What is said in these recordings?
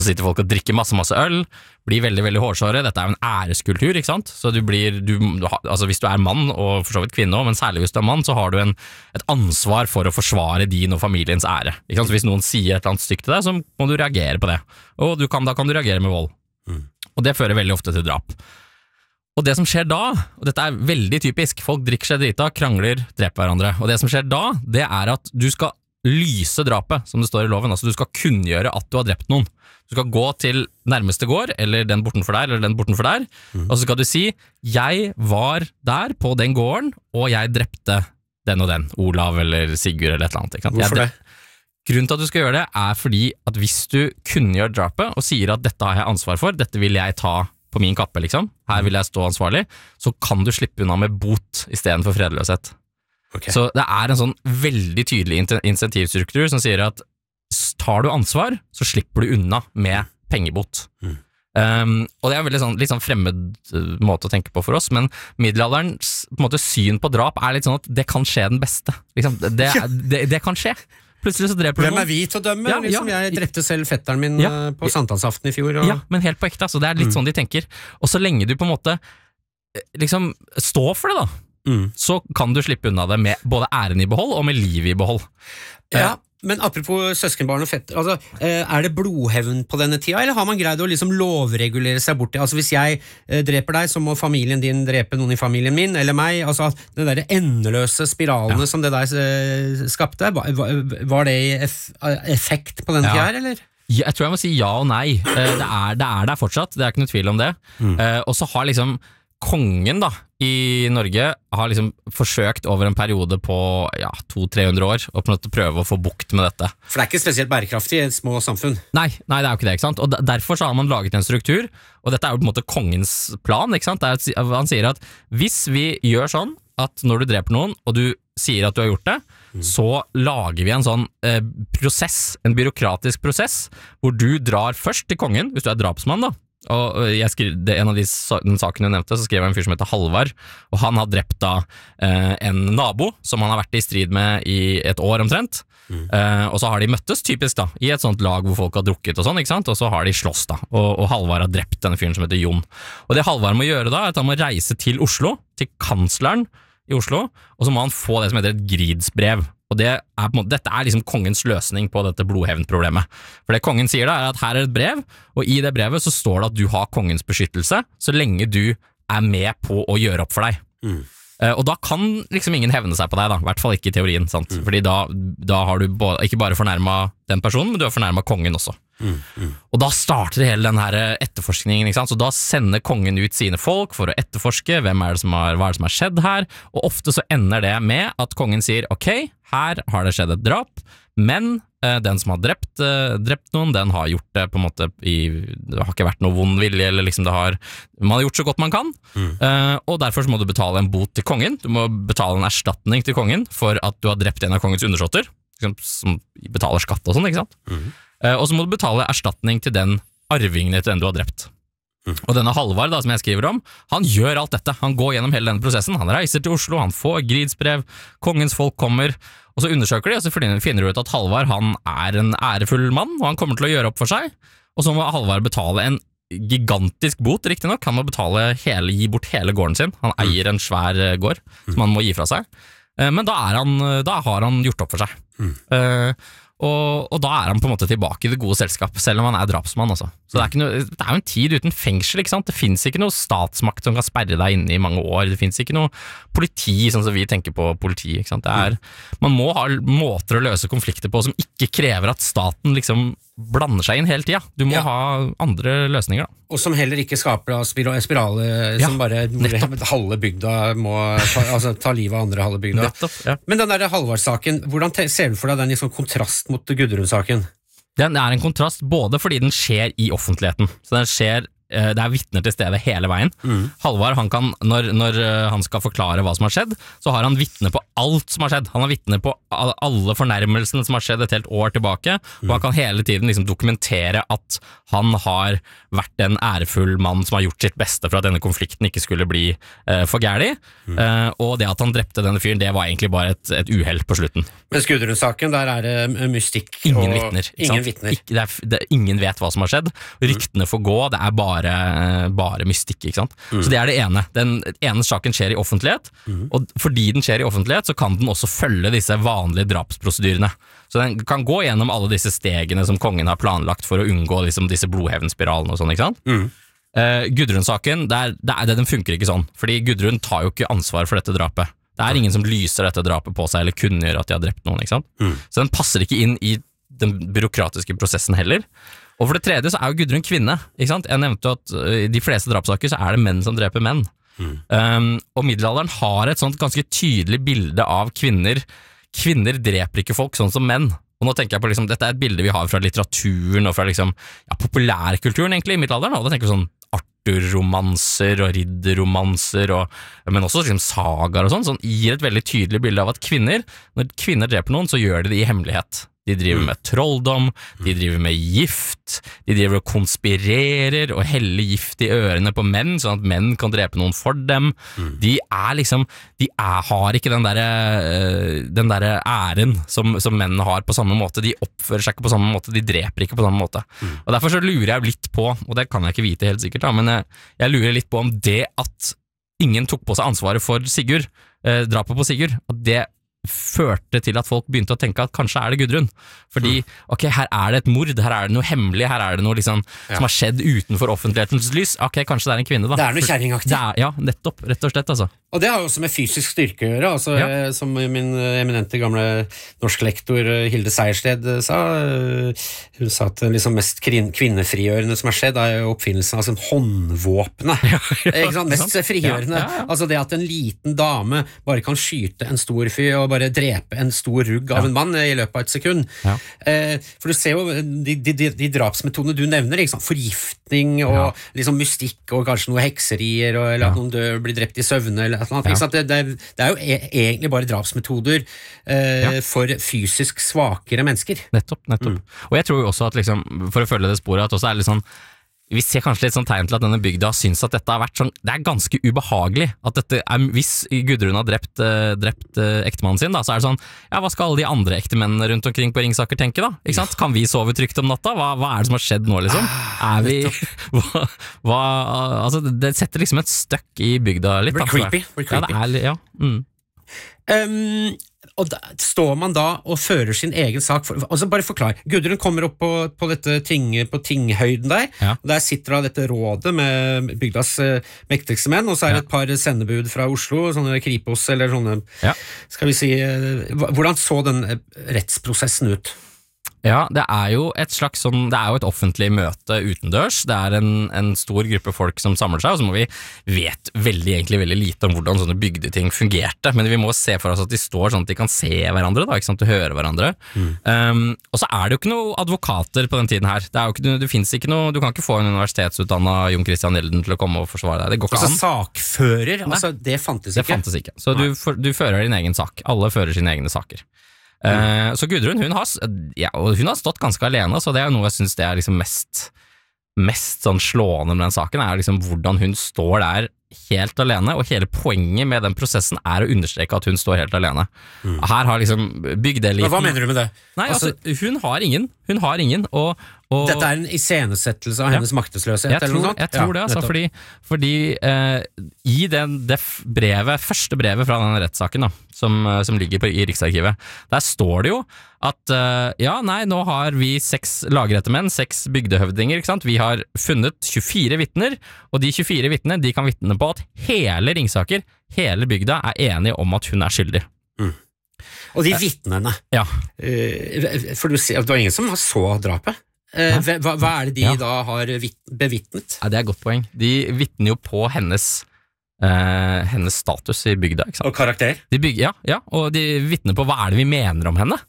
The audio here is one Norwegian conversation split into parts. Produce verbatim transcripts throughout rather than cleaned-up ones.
Så sitter folk og drikker masse, masse øl, blir veldig, veldig hårsåre. Dette er jo en æreskultur, ikke sant? Så du blir, du, altså hvis du er mann, og for så vidt kvinne, men særlig hvis du er mann, så har du en, et ansvar for å forsvare din og familiens ære. Ikke sant? Så hvis noen sier et eller annet stygt til deg, så må du reagere på det. Og du kan, da kan du reagere med vold. Mm. Og det fører veldig ofte til drap. Og det som skjer da, og dette er veldig typisk, folk drikker seg drita, krangler, dreper hverandre. Og det som skjer da, det er at du skal lyse drapet, som det står i loven. Altså du skal kunngjøre at du har drept noen. Du skal gå til nærmeste gård, eller den bortenfor der, eller den bortenfor der, mm. og så skal du si, jeg var der på den gården, og jeg drepte den og den, Olav eller Sigurd eller et eller annet. Ikke sant? Hvorfor jeg, det? Grunnen til at du skal gjøre det er fordi at hvis du kunngjør drapet, og sier at dette har jeg ansvar for, dette vil jeg ta på min kappe, liksom, her vil jeg stå ansvarlig, så kan du slippe unna med bot i stedet for fredløshet. Okay. Så det er en sånn veldig tydelig insentivstruktur som sier at tar du ansvar, så slipper du unna med pengebot. Mm. Um, og det er en veldig sånn, litt sånn fremmed måte å tenke på for oss, men middelalderens på en måte, syn på drap er litt sånn at det kan skje den beste. Liksom, det, ja. det, det kan skje. Plutselig så dreper du noen. Hvem er vi til å dømme? Ja, liksom, ja. Jeg drepte selv fetteren min ja. på sankthansaften i fjor. Og... Ja, men helt på ekte, altså, det er litt mm. sånn de tenker. Og så lenge du på en måte liksom står for det da, mm. så kan du slippe unna det med både æren i behold og med livet i behold. Ja. Men apropos søskenbarn og fetter, altså, er det blodhevn på denne tida, eller har man greid å liksom lovregulere seg bort til? Altså hvis jeg eh, dreper deg, så må familien din drepe noen i familien min, eller meg, altså den der endeløse spiralene ja. som det der eh, skapte, var, var det i eff effekt på denne ja. tida her, eller? Ja, jeg tror jeg må si ja og nei. Det er, det er der fortsatt, det er ikke noe tvil om det. Mm. Og så har liksom kongen da, i Norge har liksom forsøkt over en periode på ja, to til tre hundre år å prøve å få bukt med dette. For det er ikke spesielt bærekraftig i et små samfunn. Nei, nei, det er jo ikke det, ikke sant? Og derfor så har man laget en struktur, og dette er jo på en måte kongens plan, ikke sant? Det er, han sier at hvis vi gjør sånn at når du dreper noen, og du sier at du har gjort det, mm. så lager vi en sånn eh, prosess, en byråkratisk prosess, hvor du drar først til kongen, hvis du er drapsmann da, og jeg skrev, det, en av de den saken jeg nevnte, så skrev jeg en fyr som heter Halvard, og han har drept da eh, en nabo som han har vært i strid med i et år omtrent, mm. eh, og så har de møttes typisk da, i et sånt lag hvor folk har drukket og sånn, ikke sant, og så har de slåss da, og, og Halvard har drept denne fyren som heter Jon, og det Halvard må gjøre da, er at han må reise til Oslo, til kansleren i Oslo, og så må han få det som heter et gridsbrev. Og det er, på en måte, dette er liksom kongens løsning på dette blodhevnproblemet. For det kongen sier da er at her er et brev, og i det brevet så står det at du har kongens beskyttelse, så lenge du er med på å gjøre opp for deg. Mm. Uh, og da kan liksom ingen hevne seg på deg da, i hvert fall ikke i teorien, sant? Mm. Fordi da, da har du både, ikke bare fornærmet den personen, men du har fornærmet kongen også. Mm. Mm. Og da starter hele den her etterforskningen, ikke sant? Så da sender kongen ut sine folk for å etterforske hvem er det som har, hva er det som har skjedd her, og ofte så ender det med at kongen sier, ok, her har det skjedd et drap, men eh, den som har drept, eh, drept noen, den har gjort det på en måte i, det har ikke vært noe vond vilje, eller liksom det har, man har gjort så godt man kan, mm. eh, og derfor så må du betale en bot til kongen, du må betale en erstatning til kongen for at du har drept en av kongens undersåtter, som betaler skatt og sånn, ikke sant? Mm. Eh, og så må du betale erstatning til den arvingen til den du har drept. Mm. Og denne Halvard da, som jeg skriver om, han gjør alt dette, han går gjennom hele denne prosessen, han reiser til Oslo, han får gridsbrev, kongens folk kommer, og så undersøker de, og så finner de ut at Halvard, han er en ærefull mann, og han kommer til å gjøre opp for seg, og så må Halvard betale en gigantisk bot, riktig nok, han må betale hele, gi bort hele gården sin, han eier en svær gård, som han må gi fra seg, men da, er han, da har han gjort opp for seg. Mm. Uh, Og, og da er han på en måte tilbake i det gode selskap, selv om han er drapsmann altså. Så det er, ikke noe, det er jo en tid uten fengsel, ikke sant? Det finnes ikke noe statsmakt som kan sperre deg inne i mange år, det finnes ikke noe politi, sånn som vi tenker på politi, ikke sant? Det er, man må ha måter å løse konflikter på som ikke krever at staten liksom blander seg inn hele tida. Du må ja. ha andre løsninger da. Og som heller ikke skaper spirale ja, som bare halve bygda må ta, altså, ta livet av andre halve bygda. Nettopp, ja. Men den der Halvard-saken, hvordan ser du for deg den liksom kontrast mot Gudrun-saken? Den er en kontrast både fordi den skjer i offentligheten, så den skjer det er vitner til stede hele veien. Mm. Halvard, han kan, når, når han skal forklare hva som har skjedd, så har han vitner på alt som har skjedd. Han har vitner på alle fornærmelsene som har skjedd et helt år tilbake, mm. og han kan hele tiden liksom dokumentere at han har vært en ærefull mann som har gjort sitt beste for at denne konflikten ikke skulle bli uh, for gærlig, mm. uh, og det at han drepte denne fyren, det var egentlig bare et, et uheld på slutten. Men Gudrun-saken, der er det mystikk ingen og vittner, ingen vittner. Ikke, det er, det, ingen vet hva som har skjedd. Ryktene får gå, det er bare, bare mystikk, ikke sant? Mm. Så det er det ene. Den ene saken skjer i offentlighet, mm. og fordi den skjer i offentlighet, så kan den også følge disse vanlige drapsprosedyrene. Så den kan gå gjennom alle disse stegene som kongen har planlagt for å unngå liksom, disse blodhevnspiralene og sånn, ikke sant? Mm. Uh, Gudrun-saken, det er, det er, den funker ikke sånn, fordi Gudrun tar jo ikke ansvar for dette drapet. Det er ingen som lyser dette drapet på seg eller kunngjør at de har drept noen, ikke sant? Mm. Så den passer ikke inn i den byråkratiske prosessen heller. Og for det tredje så er jo Gudrun kvinne, ikke sant? Jeg nevnte at i de fleste drapssaker så er det menn som dreper menn. Mm. Um, og middelalderen har et sånt ganske tydelig bilde av kvinner. Kvinner dreper ikke folk sånn som menn. Og nå tenker jeg på liksom, dette er et bilde vi har fra litteraturen og fra liksom, ja, populærkulturen egentlig i middelalderen, og da tenker vi sånn Arthur-romanser og ridderromanser, og, men også liksom sagaer og sånn, som gir et veldig tydelig bilde av at kvinner, når kvinner dreper noen, så gjør de det i hemmelighet. De driver med trolldom, de driver med gift, de driver og konspirerer og heller gift i ørene på menn, sånn at menn kan drepe noen for dem. De er liksom, de er, har ikke den der, den der æren som, som menn har på samme måte. De oppfører seg ikke på samme måte, de dreper ikke på samme måte. Og derfor så lurer jeg litt på, og det kan jeg ikke vite helt sikkert da, men jeg, jeg lurer litt på om det at ingen tok på seg ansvaret for Sigurd, eh, drapet på Sigurd, at det førte til at folk begynte å tenke at kanskje er det Gudrun, fordi ok, her er det et mord, her er det noe hemmelig, her er det noe liksom, ja. som har skjedd utenfor offentlighetens lys, ok, kanskje det er en kvinne da. Det er noe kjerringaktig. Ja, nettopp, rett og slett altså. Og det har jo også med fysisk styrke å gjøre, altså, ja. som min eminente gamle norsk lektor Hilde Seiersted sa, hun sa at det liksom mest kvinnefrigjørende som har skjedd er jo oppfinnelsen av sånn håndvåpne, ja, ja, ikke sant? Mest frigjørende, ja, ja, ja. Altså det at en liten dame bare kan skyte en stor fyr og bare drepe en stor rugg av ja. en mann i løpet av et sekund. Ja. Eh, for du ser jo de, de, de, de drapsmetodene du nevner, ikke sant? Forgiftning og ja. liksom mystikk og kanskje noe hekserier, og, eller ja. at noen dør, blir drept i søvne, eller noe annet. Ja. Det, det, er, det er jo e egentlig bare drapsmetoder eh, ja. for fysisk svakere mennesker. Nettopp, nettopp. Mm. Og jeg tror jo også at liksom, for å følge det sporet, at også er det litt sånn vi ser kanskje litt sånn tegn til at denne bygda syns at dette har vært sånn, det er ganske ubehagelig at dette er, hvis Gudrun har drept, uh, drept uh, ektemannen sin da, så er det sånn, ja, hva skal alle de andre ektemennene rundt omkring på Ringsaker tenke da, ikke sant? Kan vi sove trygt om natta? Hva, hva er det som har skjedd nå liksom? Er vi, hva, hva, altså det setter liksom et støkk i bygda litt. Det blir creepy, blir creepy. Ja, det er, ja. Mm. Um, og da står man da og fører sin egen sak for, altså bare forklar, Gudrun kommer opp på, på dette ting, på tinghøyden der, ja. og der sitter da dette rådet med bygdas uh, mektigste menn, og så er det ja. et par sendebud fra Oslo, sånne Kripos eller sånne, ja. skal vi si uh, hvordan så den rettsprosessen ut? Ja, det er jo et slags sånn, det er jo et offentlig møte utendørs, det er en, en stor gruppe folk som samler seg, og så må vi vet veldig, egentlig veldig lite om hvordan sånne bygdeting fungerte, men vi må se for oss at de står sånn at de kan se hverandre da, ikke sant, og høre hverandre. Mm. Um, og så er det jo ikke noen advokater på den tiden her, det er jo ikke, det finnes ikke noe, du kan ikke få en universitetsutdannet Jon Christian Elden til å komme og forsvare deg, det går ikke altså, an. Altså sakfører, altså det fantes ikke? Det fantes ikke, så du, for, du fører din egen sak, alle fører sine egne saker. Uh, så Gudrun, hun har, ja, hun har stått ganske alene, så det er noe jeg synes det er liksom mest, mest sånn slående med den saken, er liksom hvordan hun står der helt alene, og hele poenget med den prosessen er å understreke at hun står helt alene. Mm. Her har liksom bygdeliten... Hva mener du med det? Nei, altså, altså hun har ingen, hun har ingen, og, og dette er en iscenesettelse av hennes ja. maktesløshet, jeg eller tror, noe sånt? Jeg tror ja, det, altså, fordi, fordi eh, i den, det brevet, første brevet fra denne rettssaken da, som, som ligger på, i Riksarkivet, der står det jo at uh, ja, nei, nå har vi seks lagrettemenn, seks bygdehøvdinger, ikke sant? Vi har funnet tjuefire vittner, og de tjuefire vittnene, de kan vitne på at hele Ringsaker, hele bygda er enige om at hun er skyldig. Mm. Og de vittnene, ja. uh, for du sier at det var ingen som så drapet? Uh, hva, hva er det de ja. da har bevittnet? Ja, det er et godt poeng. De vittner jo på hennes Uh, hennes status i bygda, ikke sant? Og karakter? De bygger, ja, ja, og de vittner på hva er det vi mener om henne.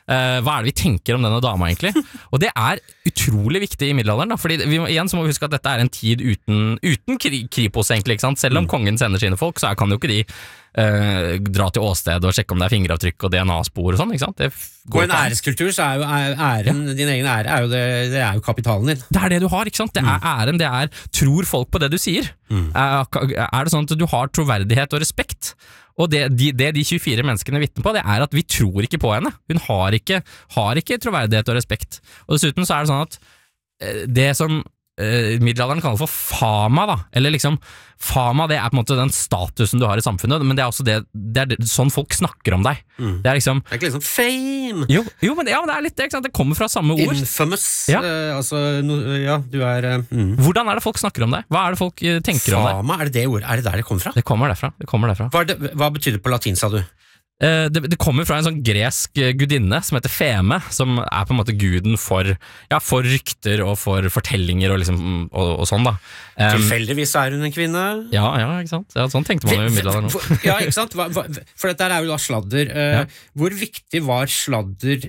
Uh, hva er det vi tenker om denne dama egentlig? Og det er utrolig viktig i middelalderen, da, fordi vi må, igjen så må vi huske at dette er en tid uten, uten kri kripos egentlig, ikke sant? Selv om mm. kongen sender sine folk, så er, kan jo ikke de uh, dra til åsted og sjekke om det er fingeravtrykk og D N A-spor og sånn, ikke sant? Det På en æreskultur så er jo æren, ja. din egen ære, er jo det, det er jo kapitalen din. Det er det du har, ikke sant? Det er æren, det er, tror folk på det du sier? Mm. Er, er det sånn at du har troverdighet og respekt? Og det de, det de tjuefire menneskene vitner på, det er at vi tror ikke på henne. Hun har ikke, har ikke troverdighet og respekt. Og dessuten så er det sånn at det som eh, middelalderen kaller for fama, da, eller liksom fama, det er på en måte den statusen du har i samfunnet, men det er også det, det er det, sånn folk snakker om deg. Mm. Det er liksom Det er ikke liksom fame! Jo, jo men, ja, men det er litt det, ikke sant? Det kommer fra samme ord. Infamous. Ja. Uh, altså, no, ja, du er uh, mm. Hvordan er det folk snakker om deg? Hva er det folk uh, tenker fama, om deg? Fama, er det det ordet? Er det der det kommer fra? Det kommer derfra. Det kommer derfra. Hva, det, hva betyr det på latin, sa du? Uh, det, det kommer fra en sånn gresk gudinne som heter Feme, som er på en måte guden for, ja, for rykter og for fortellinger og, liksom, og, og sånn da. Um, Tilfeldigvis er hun en kvinne. Ja, ja, ikke sant? Ja, sånn tenkte man jo i middelalderen også. Ja, ikke sant? Hva, hva, for dette er jo da sladder. Uh, ja. Hvor viktig var sladder,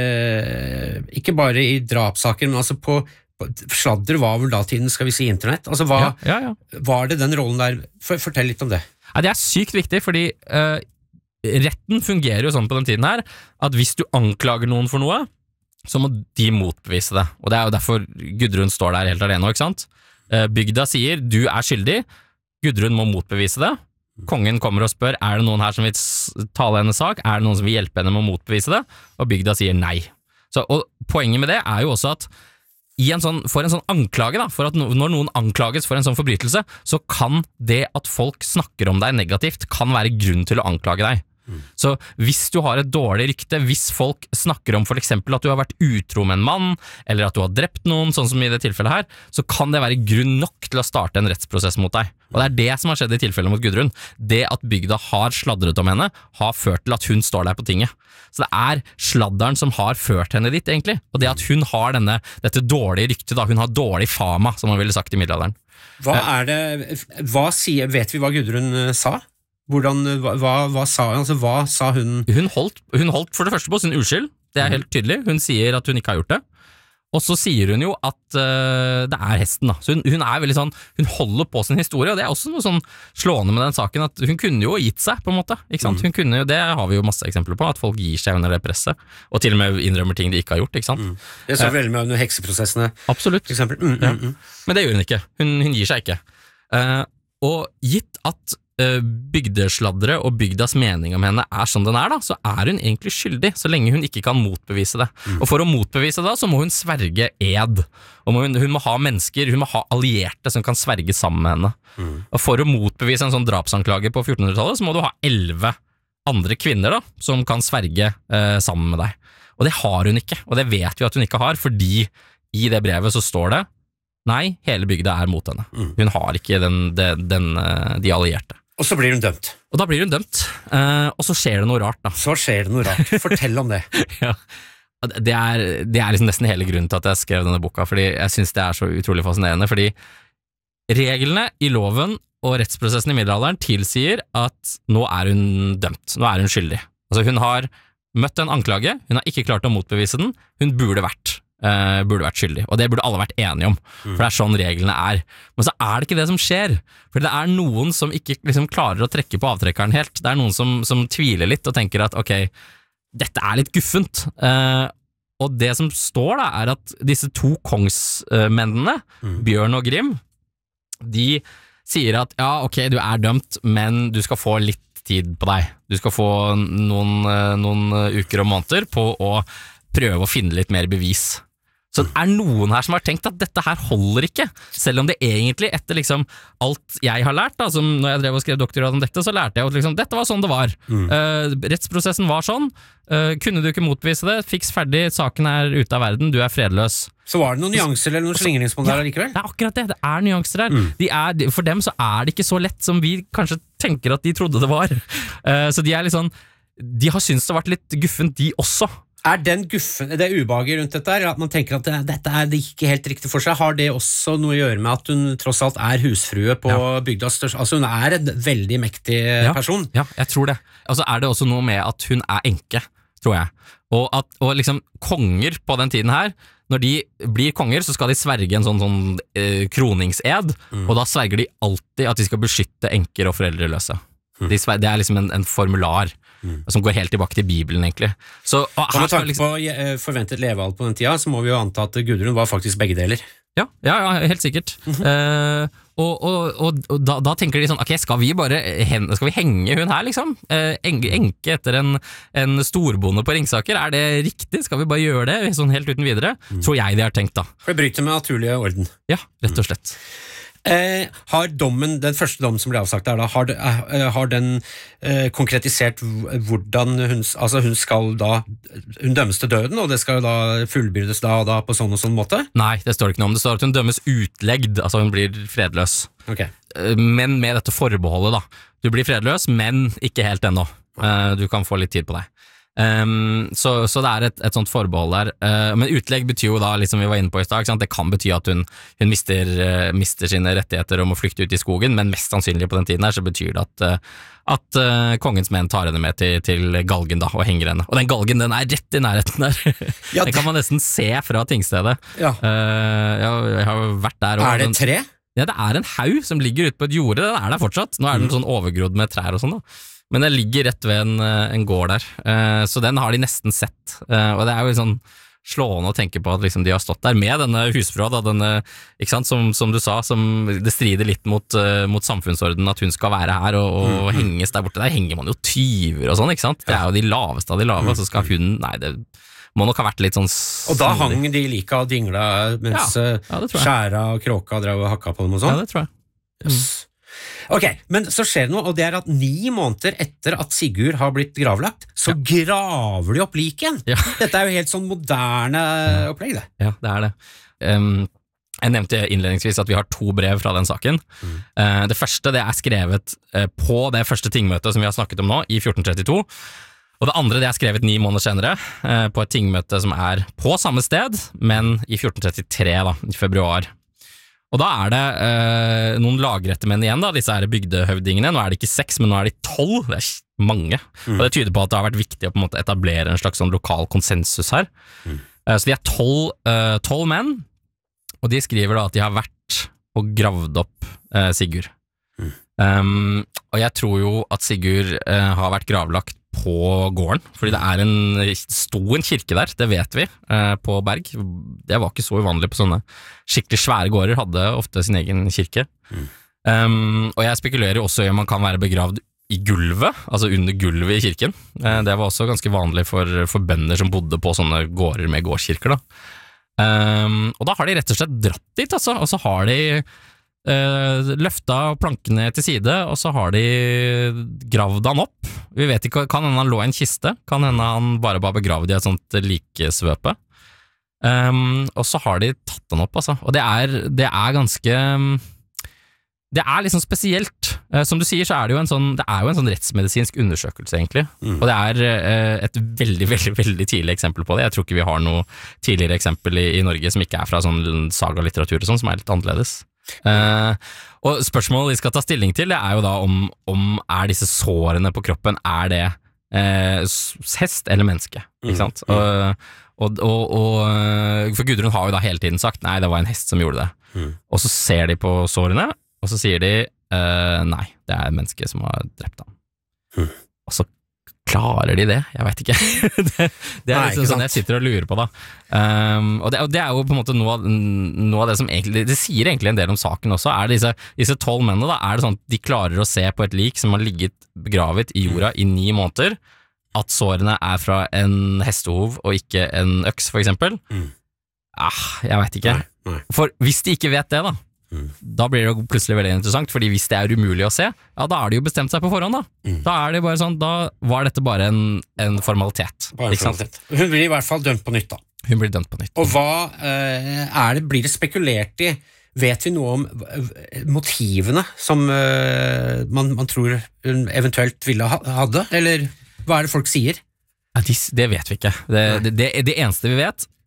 uh, ikke bare i drapssaker, men altså på, på sladder var vel datiden, skal vi si, internett? Altså, hva, ja, ja, ja. Var det den rollen der? For, fortell litt om det. Ja, det er sykt viktig, fordi uh, retten fungerer jo sånn på den tiden her, at hvis du anklager noen for noe, så må de motbevise det. Og det er jo derfor Gudrun står der helt alene, ikke sant? Bygda sier, du er skyldig, Gudrun må motbevise det. Kongen kommer og spør, er det noen her som vil tale hennes sak? Er det noen som vil hjelpe henne med å motbevise det? Og bygda sier nei. Så, og poenget med det er jo også at i en sånn, for en sånn anklage, da, for at no, når noen anklages for en sånn forbrytelse, så kan det at folk snakker om deg negativt, kan være grunn til å anklage deg. Mm. Så hvis du har et dårlig rykte, hvis folk snakker om for eksempel at du har vært utro med en mann, eller at du har drept noen, sånn som i det tilfellet her, så kan det være grunn nok til å starte en rettsprosess mot deg. Og det er det som har skjedd i tilfellet mot Gudrun. Det at bygda har sladret om henne, har ført til at hun står der på tinget. Så det er sladderen som har ført henne dit, egentlig. Og det at hun har denne, dette dårlige ryktet, da, hun har dårlig fama, som man ville sagt i middelalderen. Hva er det, hva sier, vet vi hva Gudrun sa? Hvordan, hva, hva, sa, altså, hva sa hun? Hun holdt, hun holdt for det første på sin uskyld, det er helt tydelig. Hun sier at hun ikke har gjort det. Og så sier hun jo at uh, det er hesten da. Så hun, hun er veldig sånn, hun holder på sin historie, og det er også noe sånn slående med den saken, at hun kunne jo gitt seg på en måte, ikke sant? Hun kunne jo, det har vi jo masse eksempler på, at folk gir seg under det presset, og til og med innrømmer ting de ikke har gjort, ikke sant? Mm. Jeg så uh, veldig med under hekseprosessene. Absolutt. For eksempel. Mm, ja. mm, mm. Men det gjør hun ikke, hun, hun gir seg ikke. Uh, og gitt at bygdesladdere og bygdas mening om henne er som den er da, så er hun egentlig skyldig, så lenge hun ikke kan motbevise det. Mm. Og for å motbevise det, så må hun sverge ed. Og må hun, hun må ha mennesker, hun må ha allierte som kan sverge sammen med henne. Mm. Og for å motbevise en sånn drapsanklage på fjortenhundretallet, så må du ha elleve andre kvinner da, som kan sverge eh, sammen med deg. Og det har hun ikke, og det vet vi at hun ikke har, fordi i det brevet så står det, nei, hele bygda er mot henne. Mm. Hun har ikke den, den, den, de allierte. Og så blir hun dømt. Og da blir hun dømt, uh, og så skjer det noe rart da. Så skjer det noe rart. Fortell om det. Ja. Det er, det er liksom nesten hele grunnen til at jeg skrev denne boka, fordi jeg synes det er så utrolig fascinerende, fordi reglene i loven og rettsprosessen i middelalderen tilsier at nå er hun dømt, nå er hun skyldig. Altså hun har møtt en anklage, hun har ikke klart å motbevise den, hun burde vært. Uh, burde vært skyldig, og det burde alle vært enige om, for det er sånn reglene er. Men så er det ikke det som skjer, for det er noen som ikke liksom klarer å trekke på avtrekkeren helt. Det er noen som, som tviler litt og tenker at ok, dette er litt guffent. Uh, og det som står da, er at disse to kongsmennene, mm. Bjørn og Grim, de sier at ja, ok, du er dømt, men du skal få litt tid på deg. Du skal få noen, noen uker og måneder på å prøve å finne litt mer bevis. Så det er noen her som har tenkt at dette her holder ikke, selv om det egentlig etter liksom alt jeg har lært, da, som når jeg drev og skrev doktorgrad om dette, så lærte jeg at liksom, dette var sånn det var. Mm. Uh, rettsprosessen var sånn, uh, kunne du ikke motbevise det, fiks ferdig, saken er ute av verden, du er fredløs. Så var det noen nyanser eller noen slingringsmodeller ja, likevel? Det er akkurat det, det er nyanser her. Mm. De er, for dem så er det ikke så lett som vi kanskje tenker at de trodde det var. Uh, så de er litt sånn, de har syntes det har vært litt guffent, de også. Er den guffen, det er ubehaget rundt dette her, at man tenker at det, dette er det ikke helt riktig for seg, har det også noe å gjøre med at hun tross alt er husfrue på ja. Bygdas største, altså hun er en veldig mektig ja. person? Ja, jeg tror det. Og så er det også noe med at hun er enke. tror jeg. Og, at, og liksom konger på den tiden her, når de blir konger, så skal de sverge en sånn, sånn eh, kroningsed, mm. og da sverger de alltid at de skal beskytte enker og foreldreløse. Mm. De sverger, det er liksom en, en formular mm. som går helt tilbake til Bibelen, egentlig. Så, og og med tanke liksom, på forventet levealder på den tida, så må vi jo anta at Gudrun var faktisk begge deler. Ja, ja, ja helt sikkert. Mm-hmm. uh, og og, og, og da, da tenker de sånn, ok, skal vi bare skal vi henge hun her, liksom? Uh, enke etter en, en storbonde på Ringsaker, er det riktig? Skal vi bare gjøre det, sånn helt uten videre? Mm. Tror jeg de har tenkt, da. For det bryter med naturlige orden. Ja, rett og slett. Mm. Eh, har dommen, den første dommen som ble avsagt der da, har, eh, har den eh, konkretisert hvordan hun, altså hun skal da, hun dømmes til døden, og det skal da fullbyrdes da og da på sånn og sånn måte? Nei, det står ikke noe om. Det står at hun dømmes utlegd, altså hun blir fredløs. Okay. Men med dette forbeholdet da. Du blir fredløs, men ikke helt ennå. Eh, du kan få litt tid på deg. Um, så, så det er et, et sånt forbehold der, uh, men utlegg betyr jo da, liksom vi var inne på i stad, det kan bety at hun, hun mister, uh, mister sine rettigheter om å flykte ut i skogen, men mest sannsynlig på den tiden her så betyr det at, uh, at uh, kongens menn tar henne med til, til galgen da, og henger henne, og den galgen den er rett i nærheten der. Ja, den kan man nesten se fra tingstedet. Ja. Uh, jeg, jeg har vært der. Er det tre? Ja, det er en haug som ligger ute på et jorde, den er der fortsatt. Nå er den sånn overgrodd med trær og sånn da. Men den ligger rett ved en, en gård der, uh, så den har de nesten sett, uh, og det er jo sånn slående å tenke på at liksom de har stått der med denne husfrua, da, denne, ikke sant, som, som du sa, som det strider litt mot, uh, mot samfunnsordenen at hun skal være her og, og mm-hmm. henges der borte. Der henger man jo tyver og sånn, ikke sant? Det er jo de laveste av de lave, og så skal hun, nei, det må nok ha vært litt sånn Og da hang de like og dingla mens ja, ja, skjæra og kråka drev og hakka på dem og sånn? Ja, det tror jeg. Mm. Yes. Ok, men så skjer det noe, og det er at ni måneder etter at Sigurd har blitt gravlagt, så ja. graver de opp liken. Ja. Dette er jo helt sånn moderne ja. opplegg, det. Ja, det er det. Um, jeg nevnte innledningsvis at vi har to brev fra den saken. Mm. Uh, det første det er skrevet uh, på det første tingmøtet som vi har snakket om nå, i fjorten trettito. Og det andre det er skrevet ni måneder senere, uh, på et tingmøte som er på samme sted, men i fjorten trettitre, da, i februar. Og da er det eh, noen lagrettemenn igjen, da, disse her bygdehøvdingene. Nå er det ikke seks, men nå er de tolv. Det er mange. Mm. Og det tyder på at det har vært viktig å på en måte etablere en slags sånn lokal konsensus her. Mm. Eh, så de er tolv, eh, tolv menn, og de skriver da at de har vært og gravd opp eh, Sigurd. Mm. Um, og jeg tror jo at Sigurd eh, har vært gravlagt på gården, fordi det er en stor kirke der, det vet vi, eh, på Berg. Det var ikke så uvanlig på sånne skikkelig svære gårder, hadde ofte sin egen kirke. Mm. Um, og jeg spekulerer jo også i om man kan være begravd i gulvet, altså under gulvet i kirken. Eh, det var også ganske vanlig for, for bønder som bodde på sånne gårder med gårdskirker da. Um, og da har de rett og slett dratt dit, altså, og så har de Uh, løfta plankene til side, og så har de gravd han opp. Vi vet ikke, kan hende han lå i en kiste, kan hende han bare var begravd i et sånt likesvøpe. Um, og så har de tatt han opp, altså. Og det er, det er ganske Det er liksom spesielt. Uh, som du sier, så er det jo en sånn Det er jo en sånn rettsmedisinsk undersøkelse, egentlig. Mm. Og det er uh, et veldig, veldig, veldig tidlig eksempel på det. Jeg tror ikke vi har noe tidligere eksempel i, i Norge som ikke er fra sånn sagalitteratur og sånn, som er litt annerledes. Uh, og spørsmålet vi skal ta stilling til, det er jo da om, om er disse sårene på kroppen, er det uh, hest eller menneske, ikke sant? Mm, mm. Og, og, og, og for Gudrun har jo da hele tiden sagt nei, det var en hest som gjorde det. Mm. Og så ser de på sårene, og så sier de uh, nei, det er et menneske som har drept ham. Mm. Og så klarer de det? Jeg vet ikke. det, det er Nei, liksom sånn jeg sitter og lurer på da. Um, og, det, og det er jo på en måte noe av, noe av det som egentlig, det sier egentlig en del om saken også, er disse, disse tolv mennene da, er det sånn at de klarer å se på et lik som har ligget begravet i jorda i ni måneder, at sårene er fra en hestehov og ikke en øks, for eksempel. Mm. Ah, jeg vet ikke. Nei, nei. For hvis de ikke vet det da, Mm. da blir det jo plutselig veldig interessant, fordi hvis det er umulig å se, ja, da har de jo bestemt seg på forhånd da. Mm. Da er det bare sånn, da var dette bare en, en formalitet. Bare ikke sant? Hun blir i hvert fall dømt på nytt da. Hun blir dømt på nytt. Og hva eh, er det, blir det spekulert i, vet vi noe om motivene som eh, man, man tror hun eventuelt ville ha, hadde, eller hva er det folk sier? Ja, det, det vet vi ikke. Det, det, det, det eneste vi vet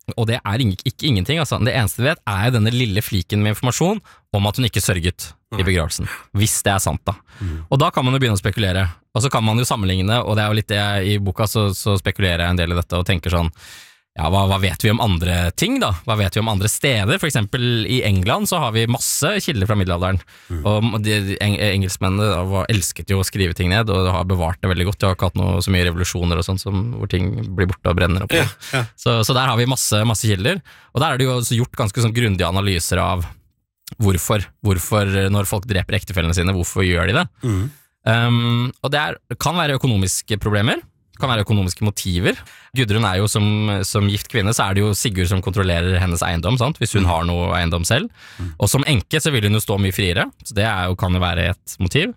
og det er ikke, ikke ingenting, altså. Det eneste vi vet er denne lille fliken med informasjon om at hun ikke sørget i begravelsen, hvis det er sant da. Mm. Og da kan man jo begynne å spekulere, og så kan man jo sammenligne, og det er jo litt det jeg, i boka så, så spekulerer jeg en del i dette og tenker sånn, ja, hva, hva vet vi om andre ting da? Hva vet vi om andre steder? For eksempel i England så har vi masse kilder fra middelalderen, mm. og de, de eng, engelskmennene var, elsket jo å skrive ting ned, og har bevart det veldig godt. De har ikke hatt noe, så mye revolusjoner og sånt, som, hvor ting blir borte og brenner opp. Ja, ja. Så, så der har vi masse, masse kilder, og der er det jo også gjort ganske sånn grundige analyser av hvorfor, hvorfor når folk dreper ektefellene sine, hvorfor gjør de det? Mm. Um, og det er, kan være økonomiske problemer, kan være økonomiske motiver. Gudrun er jo som, som gift kvinne, så er det jo Sigurd som kontrollerer hennes eiendom, sant? Hvis hun mm. har noe eiendom selv. Mm. Og som enke så vil hun jo stå mye friere, så det er jo, kan jo være et motiv.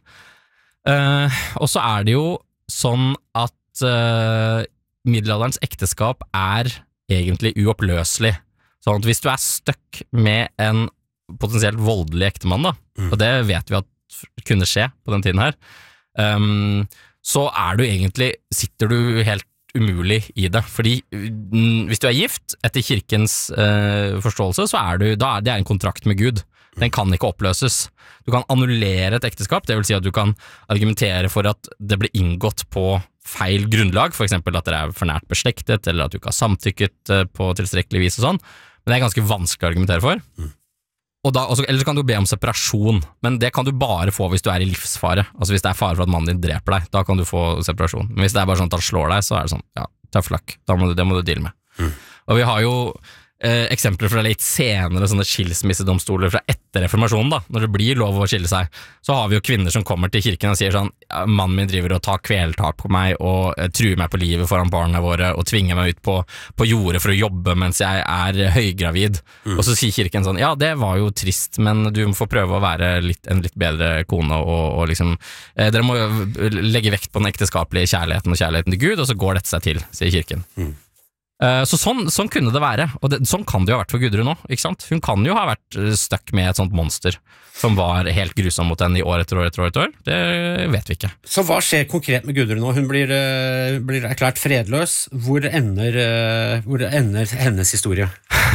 Uh, og så er det jo sånn at uh, middelalderens ekteskap er egentlig uoppløselig. Sånn at hvis du er stuck med en potensielt voldelig ektemann, da, mm. og det vet vi at kunne skje på den tiden her, um, så er du egentlig, sitter du helt umulig i det, fordi hvis du er gift etter kirkens uh, forståelse, så er du, da er det en kontrakt med Gud, den kan ikke oppløses. Du kan annullere et ekteskap, det vil si at du kan argumentere for at det ble inngått på feil grunnlag, for eksempel at dere er for nært beslektet, eller at du ikke har samtykket på tilstrekkelig vis og sånn, men det er ganske vanskelig å argumentere for. Mm. Og da, også, eller så kan du be om separasjon, men det kan du bare få hvis du er i livsfare. Altså hvis det er fare for at mannen din dreper deg, da kan du få separasjon. Men hvis det er bare sånn at han slår deg, så er det sånn, ja, tough luck, da må du, det må du deale med. Mm. Og vi har jo eh, eksempler fra litt senere sånne skilsmissedomstoler fra etter reformasjonen da, når det blir lov å skille seg, så har vi jo kvinner som kommer til kirken og sier sånn, ja, mannen min driver og tar kveltak på meg og eh, truer meg på livet foran barna våre og tvinger meg ut på, på jordet for å jobbe mens jeg er høygravid. Mm. Og så sier kirken sånn, ja, det var jo trist, men du får prøve å være litt, en litt bedre kone og, og liksom, eh, dere må legge vekt på den ekteskapelige kjærligheten og kjærligheten til Gud, og så går dette seg til, sier kirken. Mm. Så sånn, sånn kunne det være, og det, sånn kan det jo ha vært for Gudrun nå, ikke sant? Hun kan jo ha vært stuck med et sånt monster som var helt grusom mot henne i år etter år etter år etter år, det vet vi ikke. Så hva skjer konkret med Gudrun nå? Hun blir, uh, blir erklært fredløs. Hvor ender, uh, hvor ender hennes historie?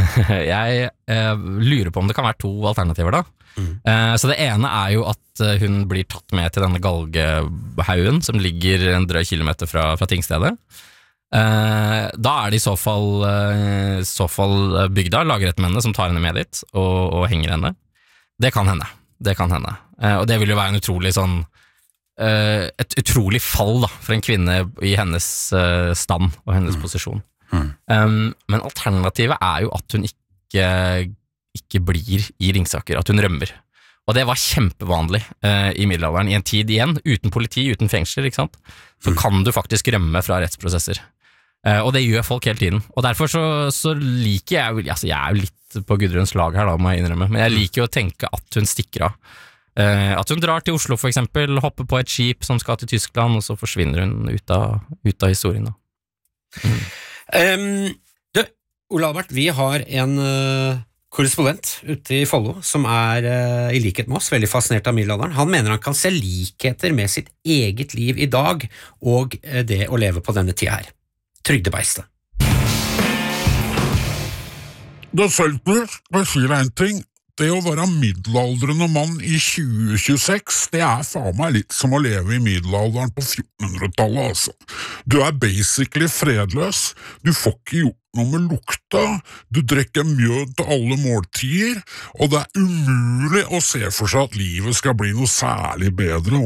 Jeg uh, lurer på om det kan være to alternativer da. Mm. Uh, så det ene er jo at hun blir tatt med til denne galgehaugen som ligger en drøy kilometer fra, fra tingstedet. Uh, da er det i så fall, uh, så fall bygda, lagerettmennene som tar henne med dit og, og henger henne. Det kan hende, det kan hende. Uh, og det vil jo være en utrolig sånn, uh, et utrolig fall da, for en kvinne i hennes uh, stand og hennes mm. posisjon. Mm. Um, men alternativet er jo at hun ikke, ikke blir i Ringsaker, at hun rømmer. Og det var kjempevanlig uh, i middelalderen, i en tid igjen, uten politi, uten fengsler, ikke sant? Så mm. kan du faktisk rømme fra rettsprosesser. Uh, og det gjør folk hele tiden. Og derfor så, så liker jeg, altså jeg er jo litt på Gudruns lag her da, må jeg innrømme, men jeg liker jo å tenke at hun stikker av. Uh, at hun drar til Oslo for eksempel, hopper på et skip som skal til Tyskland, og så forsvinner hun ut av, ut av historien da. Mm. Um, du, Ole Albert, vi har en uh, korrespondent ute i Follo som er, uh, i likhet med oss, veldig fascinert av middelalderen. Han mener han kan se likheter med sitt eget liv i dag, og uh, det å leve på denne tida her. Trygdebeistet. Det følte jeg sier deg en ting. Det å være middelaldrende mann i tjue tjueseks, det er faen meg litt som å leve i middelalderen på fjortenhundretallet, altså. Du er basically fredløs, du får ikke gjort noe med lukta, du drikker mjød til alle måltider, og det er umulig å se for seg at livet skal bli noe særlig bedre.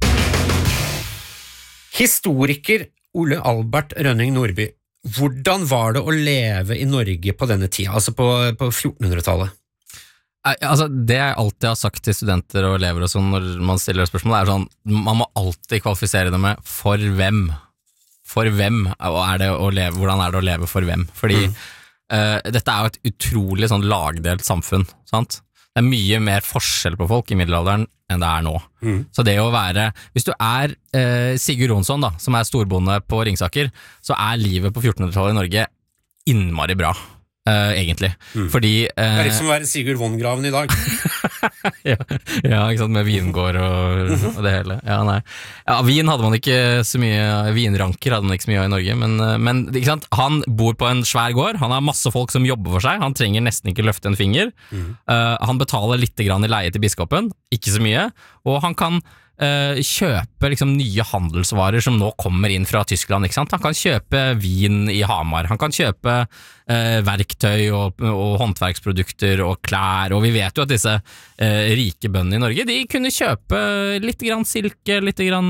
Historiker Ole Albert Rønning Nordby, hvordan var det å leve i Norge på denne tida, altså på, på fjortenhundretallet? Altså, det jeg alltid har sagt til studenter og elever og sånn når man stiller spørsmål, er sånn, man må alltid kvalifisere det med for hvem. For hvem og er det å leve, hvordan er det å leve for hvem? Fordi mm. uh, dette er jo et utrolig sånn lagdelt samfunn, sant? Det er mye mer forskjell på folk i middelalderen enn det er nå. Mm. Så det å være, hvis du er uh, Sigurd Ronsson da, som er storbonde på Ringsaker, så er livet på fjortenhundretallet i Norge innmari bra. Uh, egentlig, mm. fordi uh, det er litt som å være Sigurd Vongraven i dag. ja, ja, ikke sant, med vingård og, og det hele. Ja, nei. Ja, vin hadde man ikke så mye, vinranker hadde man ikke så mye av i Norge, men, men ikke sant, han bor på en svær gård, han har masse folk som jobber for seg, han trenger nesten ikke løfte en finger, mm. uh, han betaler litt grann i leie til biskopen, ikke så mye, og han kan Uh, kjøpe liksom nye handelsvarer som nå kommer inn fra Tyskland, ikke sant? Han kan kjøpe vin i Hamar, han kan kjøpe uh, verktøy og, og håndverksprodukter og klær, og vi vet jo at disse uh, rike bøndene i Norge, de kunne kjøpe litt grann silke, litt grann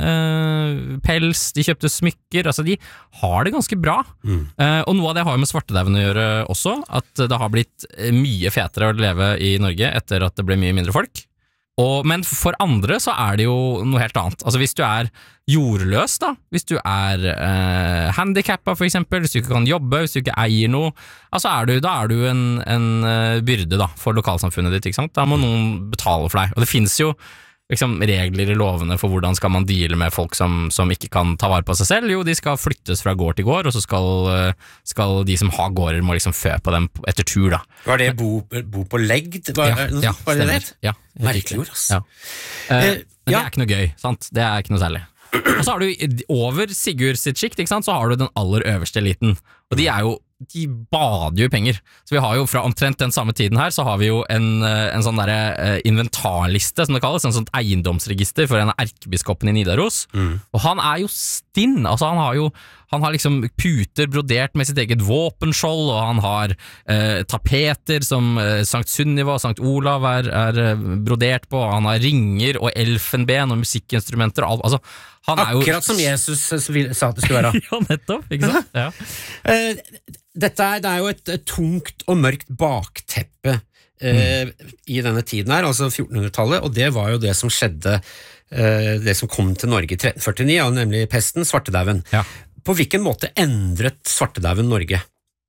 uh, pels, de kjøpte smykker, altså de har det ganske bra. Mm. Uh, og noe av det har jo med svartedauden å gjøre også, at det har blitt mye fetere å leve i Norge etter at det ble mye mindre folk. Og, men for andre så er det jo noe helt annet. Altså hvis du er jordløs da, hvis du er eh, handicappet for eksempel, hvis du ikke kan jobbe, hvis du ikke eier noe, altså er du, da er du en, en byrde da, for lokalsamfunnet ditt, ikke sant? Da må noen betale for deg. Og det finnes jo liksom, regler i lovene for hvordan skal man deale med folk som, som ikke kan ta vare på seg selv. Jo, de skal flyttes fra gård til gård, og så skal, skal de som har gårder må liksom fø på dem etter tur da. Var det bo, bo på legg? Var, ja, ja, var det det? Ja, merkelig ord, ass. Ja. Eh, eh, men ja. det er ikke noe gøy, sant? Det er ikke noe særlig. Og så har du over Sigurd sitt sjikt, ikke sant? Så har du den aller øverste eliten, og de er jo de bader jo i penger. Så vi har jo fra omtrent den samme tiden her, så har vi jo en, en sånn der inventarliste, som det kalles, en sånn eiendomsregister for en av erkebiskopen i Nidaros. Mm. Og han er jo stinn, altså han har jo han har liksom puter brodert med sitt eget våpenskjold, og han har eh, tapeter som eh, Sankt Sunniva og Sankt Olav er, er eh, brodert på, og han har ringer og elfenben og musikkinstrumenter og alt, altså han er jo akkurat som Jesus sa det skulle være. Ja, nettopp, ikke sant? Ja. uh, dette er, det er jo et, et tungt og mørkt bakteppe uh, mm. i denne tiden her, altså fjortenhundretallet, og det var jo det som skjedde, uh, det som kom til Norge i tretten førtini, ja, nemlig pesten, svartedauden. Ja. På hvilken måte endret svartedauden Norge?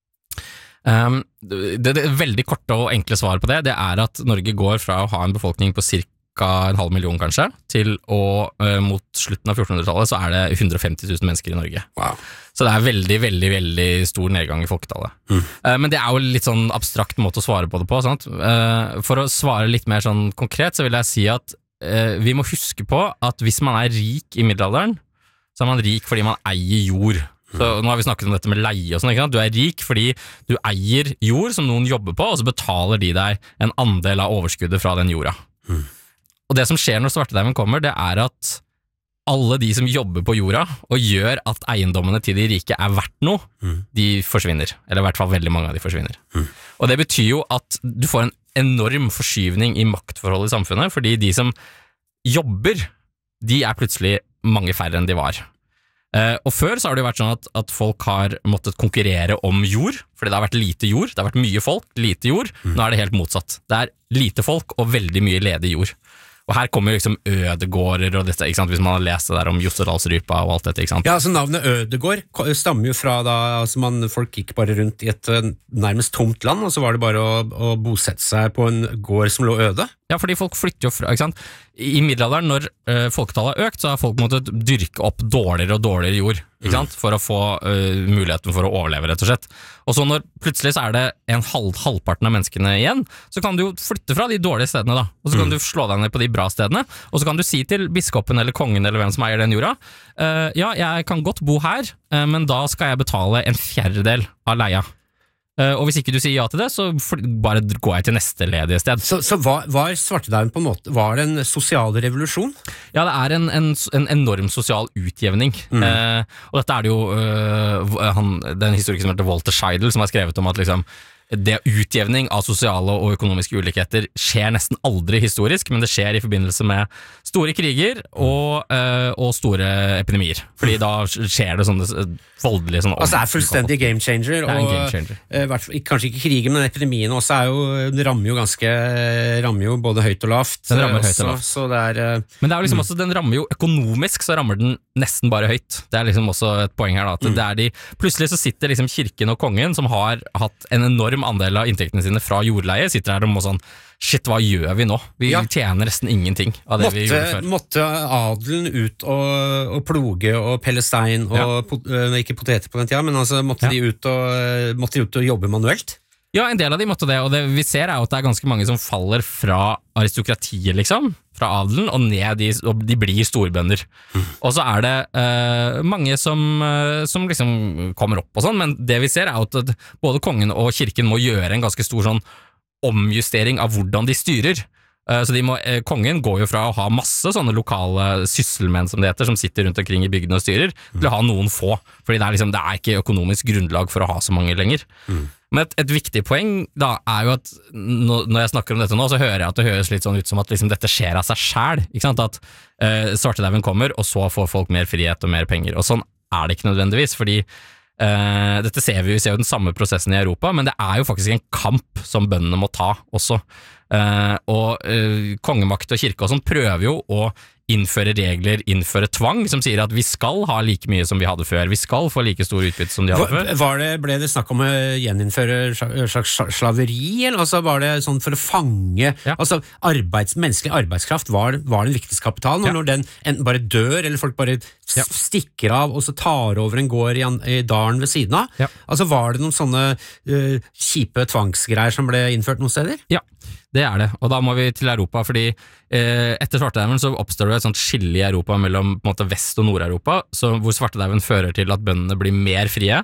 Um, det, det veldig korte og enkle svaret på det, det er at Norge går fra å ha en befolkning på cirka en halv million kanskje, til å uh, mot slutten av fjortenhundretallet så er det hundre og femti tusen mennesker i Norge. Wow. Så det er veldig, veldig, veldig stor nedgang i folketallet. Mm. Uh, men det er jo litt sånn abstrakt måte å svare på det på, sant? Uh, for å svare litt mer sånn konkret, så vil jeg si at uh, vi må huske på at hvis man er rik i middelalderen, så er man rik fordi man eier jord. Så nå har vi snakket om dette med leie og sånn, ikke sant? Du er rik fordi du eier jord som noen jobber på, og så betaler de deg en andel av overskuddet fra den jorda. Mm. Og det som skjer når svartedauden kommer, det er at alle de som jobber på jorda og gjør at eiendommene til de rike er verdt noe, mm. de forsvinner. Eller i hvert fall veldig mange av de forsvinner. Mm. Og det betyr jo at du får en enorm forskyvning i maktforholdet i samfunnet, fordi de som jobber, de er plutselig mange færre enn de var. Uh, og før så har det jo vært sånn at, at folk har måttet konkurrere om jord, fordi det har vært lite jord, det har vært mye folk, lite jord, mm. nå er det helt motsatt. Det er lite folk og veldig mye ledig jord. Og her kommer jo liksom ødegårder og dette, ikke sant, hvis man har lest det der om Jostedalsrypa og alt dette, ikke sant? Ja, altså navnet Ødegård stammer jo fra da, altså man, folk gikk bare rundt i et nærmest tomt land, og så var det bare å, å bosette seg på en gård som lå øde. Ja, fordi folk flytter jo fra, ikke sant? I middelalderen, når uh, folketallet har økt, så har folk måttet dyrke opp dårligere og dårligere jord, ikke sant? For å få uh, muligheten for å overleve, rett og slett. Og så når plutselig så er det en halv, halvparten av menneskene igjen, så kan du jo flytte fra de dårlige stedene da, og så kan mm. du slå deg ned på de bra stedene, og så kan du si til biskopen eller kongen eller hvem som eier den jorda, uh, ja, jeg kan godt bo her, uh, men da skal jeg betale en fjerdedel av leia. Uh, og hvis ikke du sier ja til det, så bare går jeg til neste ledige sted. Så, så var, var svartedauden på en måte, var det en sosial revolusjon? Ja, det er en, en, en enorm sosial utjevning. Mm. Uh, og dette er det jo uh, han, den historikken som heter Walter Scheidel, som har skrevet om at liksom det utjevning av sosiale og økonomiske ulikheter skjer nesten aldri historisk, men det skjer i forbindelse med store kriger og, øh, og store epidemier. Fordi da skjer det sånne voldelige sånne altså det er fullstendig game changer, og game changer. Øh, kanskje ikke krigen, men epidemien også er jo, det rammer jo ganske rammer jo både høyt og lavt. Den rammer også, høyt og lavt. Så det er, øh, men det er jo liksom mm. også, den rammer jo økonomisk, så rammer den nesten bare høyt. Det er liksom også et poeng her da, at mm. det er de, plutselig så sitter liksom kirken og kongen, som har hatt en enorm andel av inntektene sine fra jordleie, sitter her og må sånn, shit, hva gjør vi nå? Vi ja. tjener nesten ingenting av det måtte, vi gjorde før. Måtte adelen ut og, og ploge og pelle stein, og ja. pot, ikke poteter på den tida, men altså måtte, ja. de ut og, måtte de ut og jobbe manuelt? Ja, en del av de måtte det, og det vi ser er jo at det er ganske mange som faller fra aristokratiet, liksom, fra adelen, og ned i, og de blir storbønder. Mm. Og så er det uh, mange som, uh, som liksom kommer opp og sånn, men det vi ser er jo at både kongen og kirken må gjøre en ganske stor sånn omjustering av hvordan de styrer. Så de må, kongen går jo fra å ha masse sånne lokale sysselmenn som det heter, som sitter rundt omkring i bygdene og styrer, til å ha noen få, fordi det er, liksom, det er ikke økonomisk grunnlag for å ha så mange lenger. Mm. Men et, et viktig poeng da er jo at nå, når jeg snakker om dette nå, så hører jeg at det høres litt sånn ut som at liksom, dette skjer av seg selv, ikke sant? At uh, svartedauden kommer, og så får folk mer frihet og mer penger, og sånn er det ikke nødvendigvis, fordi Uh, dette ser vi jo, vi ser jo den samme prosessen i Europa, men det er jo faktisk en kamp som bøndene må ta også. Uh, og uh, kongemakt og kirke og sånn prøver jo å innføre regler, innføre tvang, som sier at vi skal ha like mye som vi hadde før, vi skal få like stor utbytte som de hadde var, før. Var det, ble det snakk om å gjeninnføre slags slaveri, eller altså var det sånn for å fange, ja. altså arbeids, menneskelig arbeidskraft var, var den viktigste kapitalen, og ja. når den enten bare dør, eller folk bare ja. stikker av, og så tar over en gård i, i dalen ved siden av, ja. altså var det noen sånne uh, kjipe tvangsgreier som ble innført noen steder? Ja. Det er det, og da må vi til Europa, fordi eh, etter svartedauden så oppstår det et sånt skille i Europa mellom på en måte Vest- og Nord-Europa, så hvor svartedauden fører til at bøndene blir mer frie,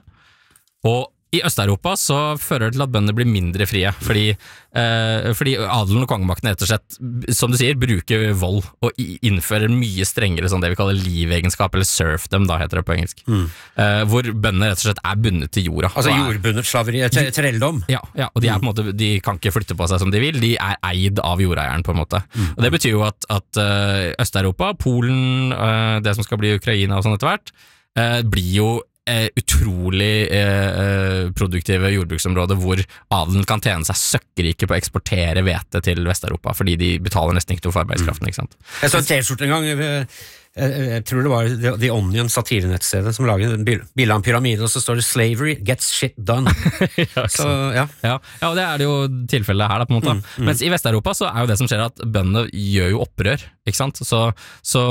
og i Øst-Europa så fører det til at bøndene blir mindre frie, fordi, eh, fordi adelen og kongemakten rett og slett, som du sier, bruker vold og innfører mye strengere sånn det vi kaller livegenskap, eller serfdom, da heter det på engelsk, mm. eh, hvor bøndene rett og slett er bundet til jorda. Altså jordbundet slaveri, trelldom? Ja, ja, og de, er på en måte, de kan ikke flytte på seg som de vil, de er eid av jordeieren på en måte. Mm. Og det betyr jo at, at Øst-Europa, Polen, det som skal bli Ukraina og sånn etter hvert, blir jo Eh, utrolig eh, produktive jordbruksområder hvor adelen kan tjene seg søkkerike på å eksportere hvete til Vest-Europa, fordi de betaler nesten ikke noe for arbeidskraften, ikke sant? Jeg så en T-skjorte en gang, jeg, jeg tror det var The Onion satirenettstedet som lager en bilde av en pyramide, og så står det 'Slavery gets shit done'. ja, så, ja. Ja, ja, og det er det jo tilfellet her da, på en måte. Mm, mm. Mens i Vest-Europa så er jo det som skjer at bøndene gjør jo opprør, ikke sant? Så, så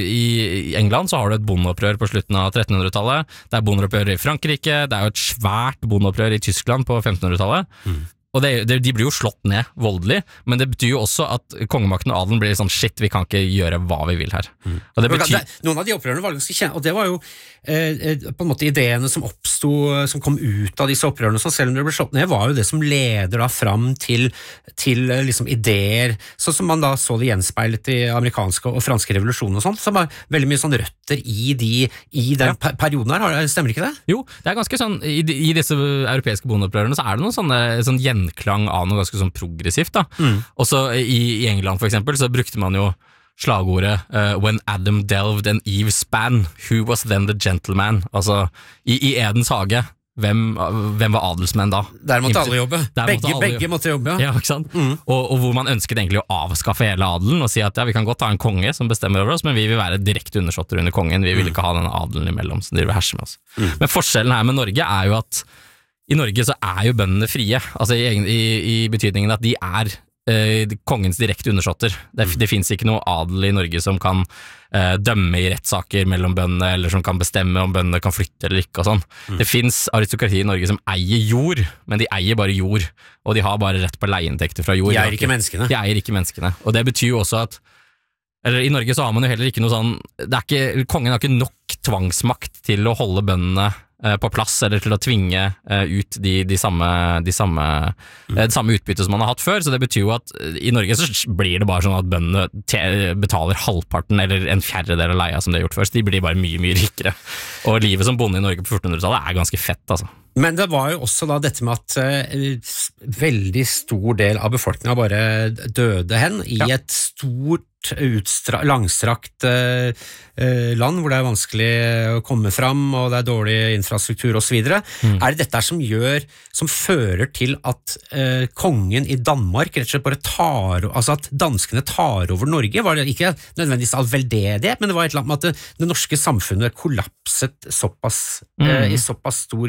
i England så har du et bondeopprør på slutten av trettenhundretallet, det er bondeopprør i Frankrike, det er jo et svært bondeopprør i Tyskland på femtenhundretallet, mm. og det, det, de blir jo slått ned voldelig, men det betyr jo også at kongemakten og adelen blir sånn, shit, vi kan ikke gjøre hva vi vil her. Mm. Og det betyr... Noen av de opprørene var ganske kjent, og det var jo eh, på en måte ideene som oppstod, som kom ut av disse opprørene, så selv om det ble slått ned, var jo det som leder da fram til, til liksom ideer, sånn som man da så det gjenspeilet i amerikanske og franske revolusjoner og sånt, som var veldig mye sånn røtter i, de, i den ja. perioden her, stemmer ikke det? Jo, det er ganske sånn, i, i disse europeiske bondeopprørene så er det noen sånne sånn gjenklang av noe ganske sånn progressivt da. Mm. Og så i, i England for eksempel så brukte man jo slagordet uh, When Adam delved and Eve span, who was then the gentleman? Altså, i, i Edens hage, hvem, hvem var adelsmenn da? Der måtte alle jobbe. Der begge, måtte alle begge måtte jobbe, ja. Ja, ikke sant? Mm. Og, og hvor man ønsket egentlig å avskaffe hele adelen og si at ja, vi kan godt ha en konge som bestemmer over oss, men vi vil være direkte undersåtter under kongen, vi vil ikke ha denne adelen imellom som driver herser med oss. Mm. Men forskjellen her med Norge er jo at i Norge så er jo bøndene frie, altså i, i, i betydningen at de er eh, kongens direkte undersåtter. Det, det finnes ikke noe adel i Norge som kan eh, dømme i rettssaker mellom bøndene, eller som kan bestemme om bøndene kan flytte eller ikke og sånn. Mm. Det finnes aristokrati i Norge som eier jord, men de eier bare jord, og de har bare rett på leieinntekter fra jord. De eier ikke menneskene. De eier ikke menneskene, og det betyr jo også at eller i Norge så har man jo heller ikke noe sånn, det er ikke, kongen har ikke nok tvangsmakt til å holde bøndene på plass, eller til å tvinge uh, ut de, de samme, de samme, mm. uh, det samme utbyttet som man har hatt før, så det betyr jo at uh, i Norge så blir det bare sånn at bøndene betaler halvparten eller en fjerdedel av leia som de har gjort før, så de blir bare mye, mye rikere. Og livet som bonde i Norge på fjortenhundretallet er ganske fett, altså. Men det var jo også da dette med at uh, veldig stor del av befolkningen bare døde hen i ja. et stort utstra, langstrakt uh, land hvor det er vanskelig å komme fram og det er dårlig infrastruktur og så videre. Mm. Er det dette som gjør, som fører til at uh, kongen i Danmark rett og slett bare tar, altså at danskene tar over Norge? Var det ikke nødvendigvis all veldedighet, men det var et eller annet med at det, det norske samfunnet kollapset såpass, mm. uh, i såpass stor grad?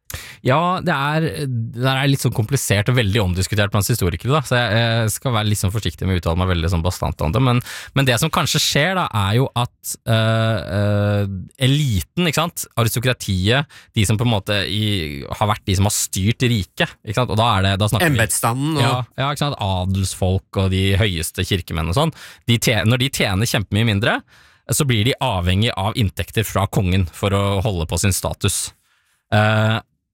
Ja, det er, det er litt sånn komplisert og veldig omdiskutert blant historikere, da, så jeg, jeg skal være litt sånn forsiktig med å uttale meg veldig sånn bastant om det, men, men det som kanskje skjer da, er jo at uh, uh, eliten, ikke sant, aristokratiet, de som på en måte i, har vært de som har styrt riket, ikke sant, og da er det, da snakker vi Embetsstanden og ja, ja, ikke sant, adelsfolk og de høyeste kirkemenn og sånn, de tjener, når de tjener kjempemye mindre, så blir de avhengig av inntekter fra kongen for å holde på sin status. Uh,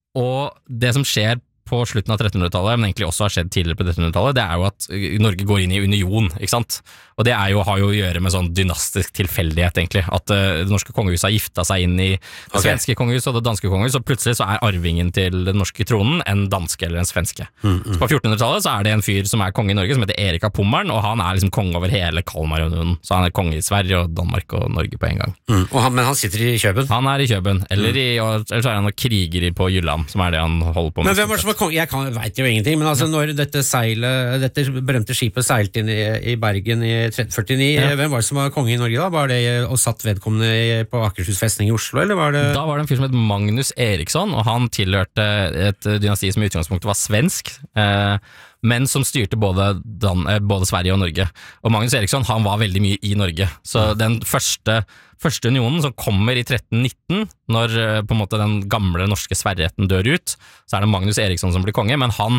Og det som skjer på slutten av trettenhundretallet, men egentlig også har skjedd tidligere på trettenhundretallet, det er jo at Norge går inn i union, ikke sant? Og det er jo, har jo å gjøre med sånn dynastisk tilfeldighet, egentlig. At uh, det norske kongehuset har giftet seg inn i det okay. svenske kongehuset og det danske kongehuset, og plutselig så er arvingen til den norske tronen en danske eller en svenske. Mm, mm. Så på fjortenhundretallet så er det en fyr som er konge i Norge, som heter Erik av Pommern, og han er liksom konge over hele Kalmarunionen. Så han er konge i Sverige og Danmark og Norge på en gang. Mm. Og han, men han sitter i Kjøben? Han er i Kjøben, eller, mm. i, eller så er han og kriger på Jylland, som er det han holder på med. Men hvem var det som var konge? Jeg kan, vet jo ingenting, men altså når dette seilet, dette berømte skipet seilte inn i, i Bergen i tretten førtini, ja. Hvem var det som var konge i Norge da? Var det og satt vedkommende på Akershus festning i Oslo, eller var det? Da var det en fyr som het Magnus Eriksson, og han tilhørte et dynasti som i utgangspunktet var svensk, eh, men som styrte både, Dan, eh, både Sverige og Norge. Og Magnus Eriksson, han var veldig mye i Norge, så mm. den første Første unionen som kommer i tretten nitten, når på en måte den gamle norske sverreretten dør ut, så er det Magnus Eriksson som blir konge, men han,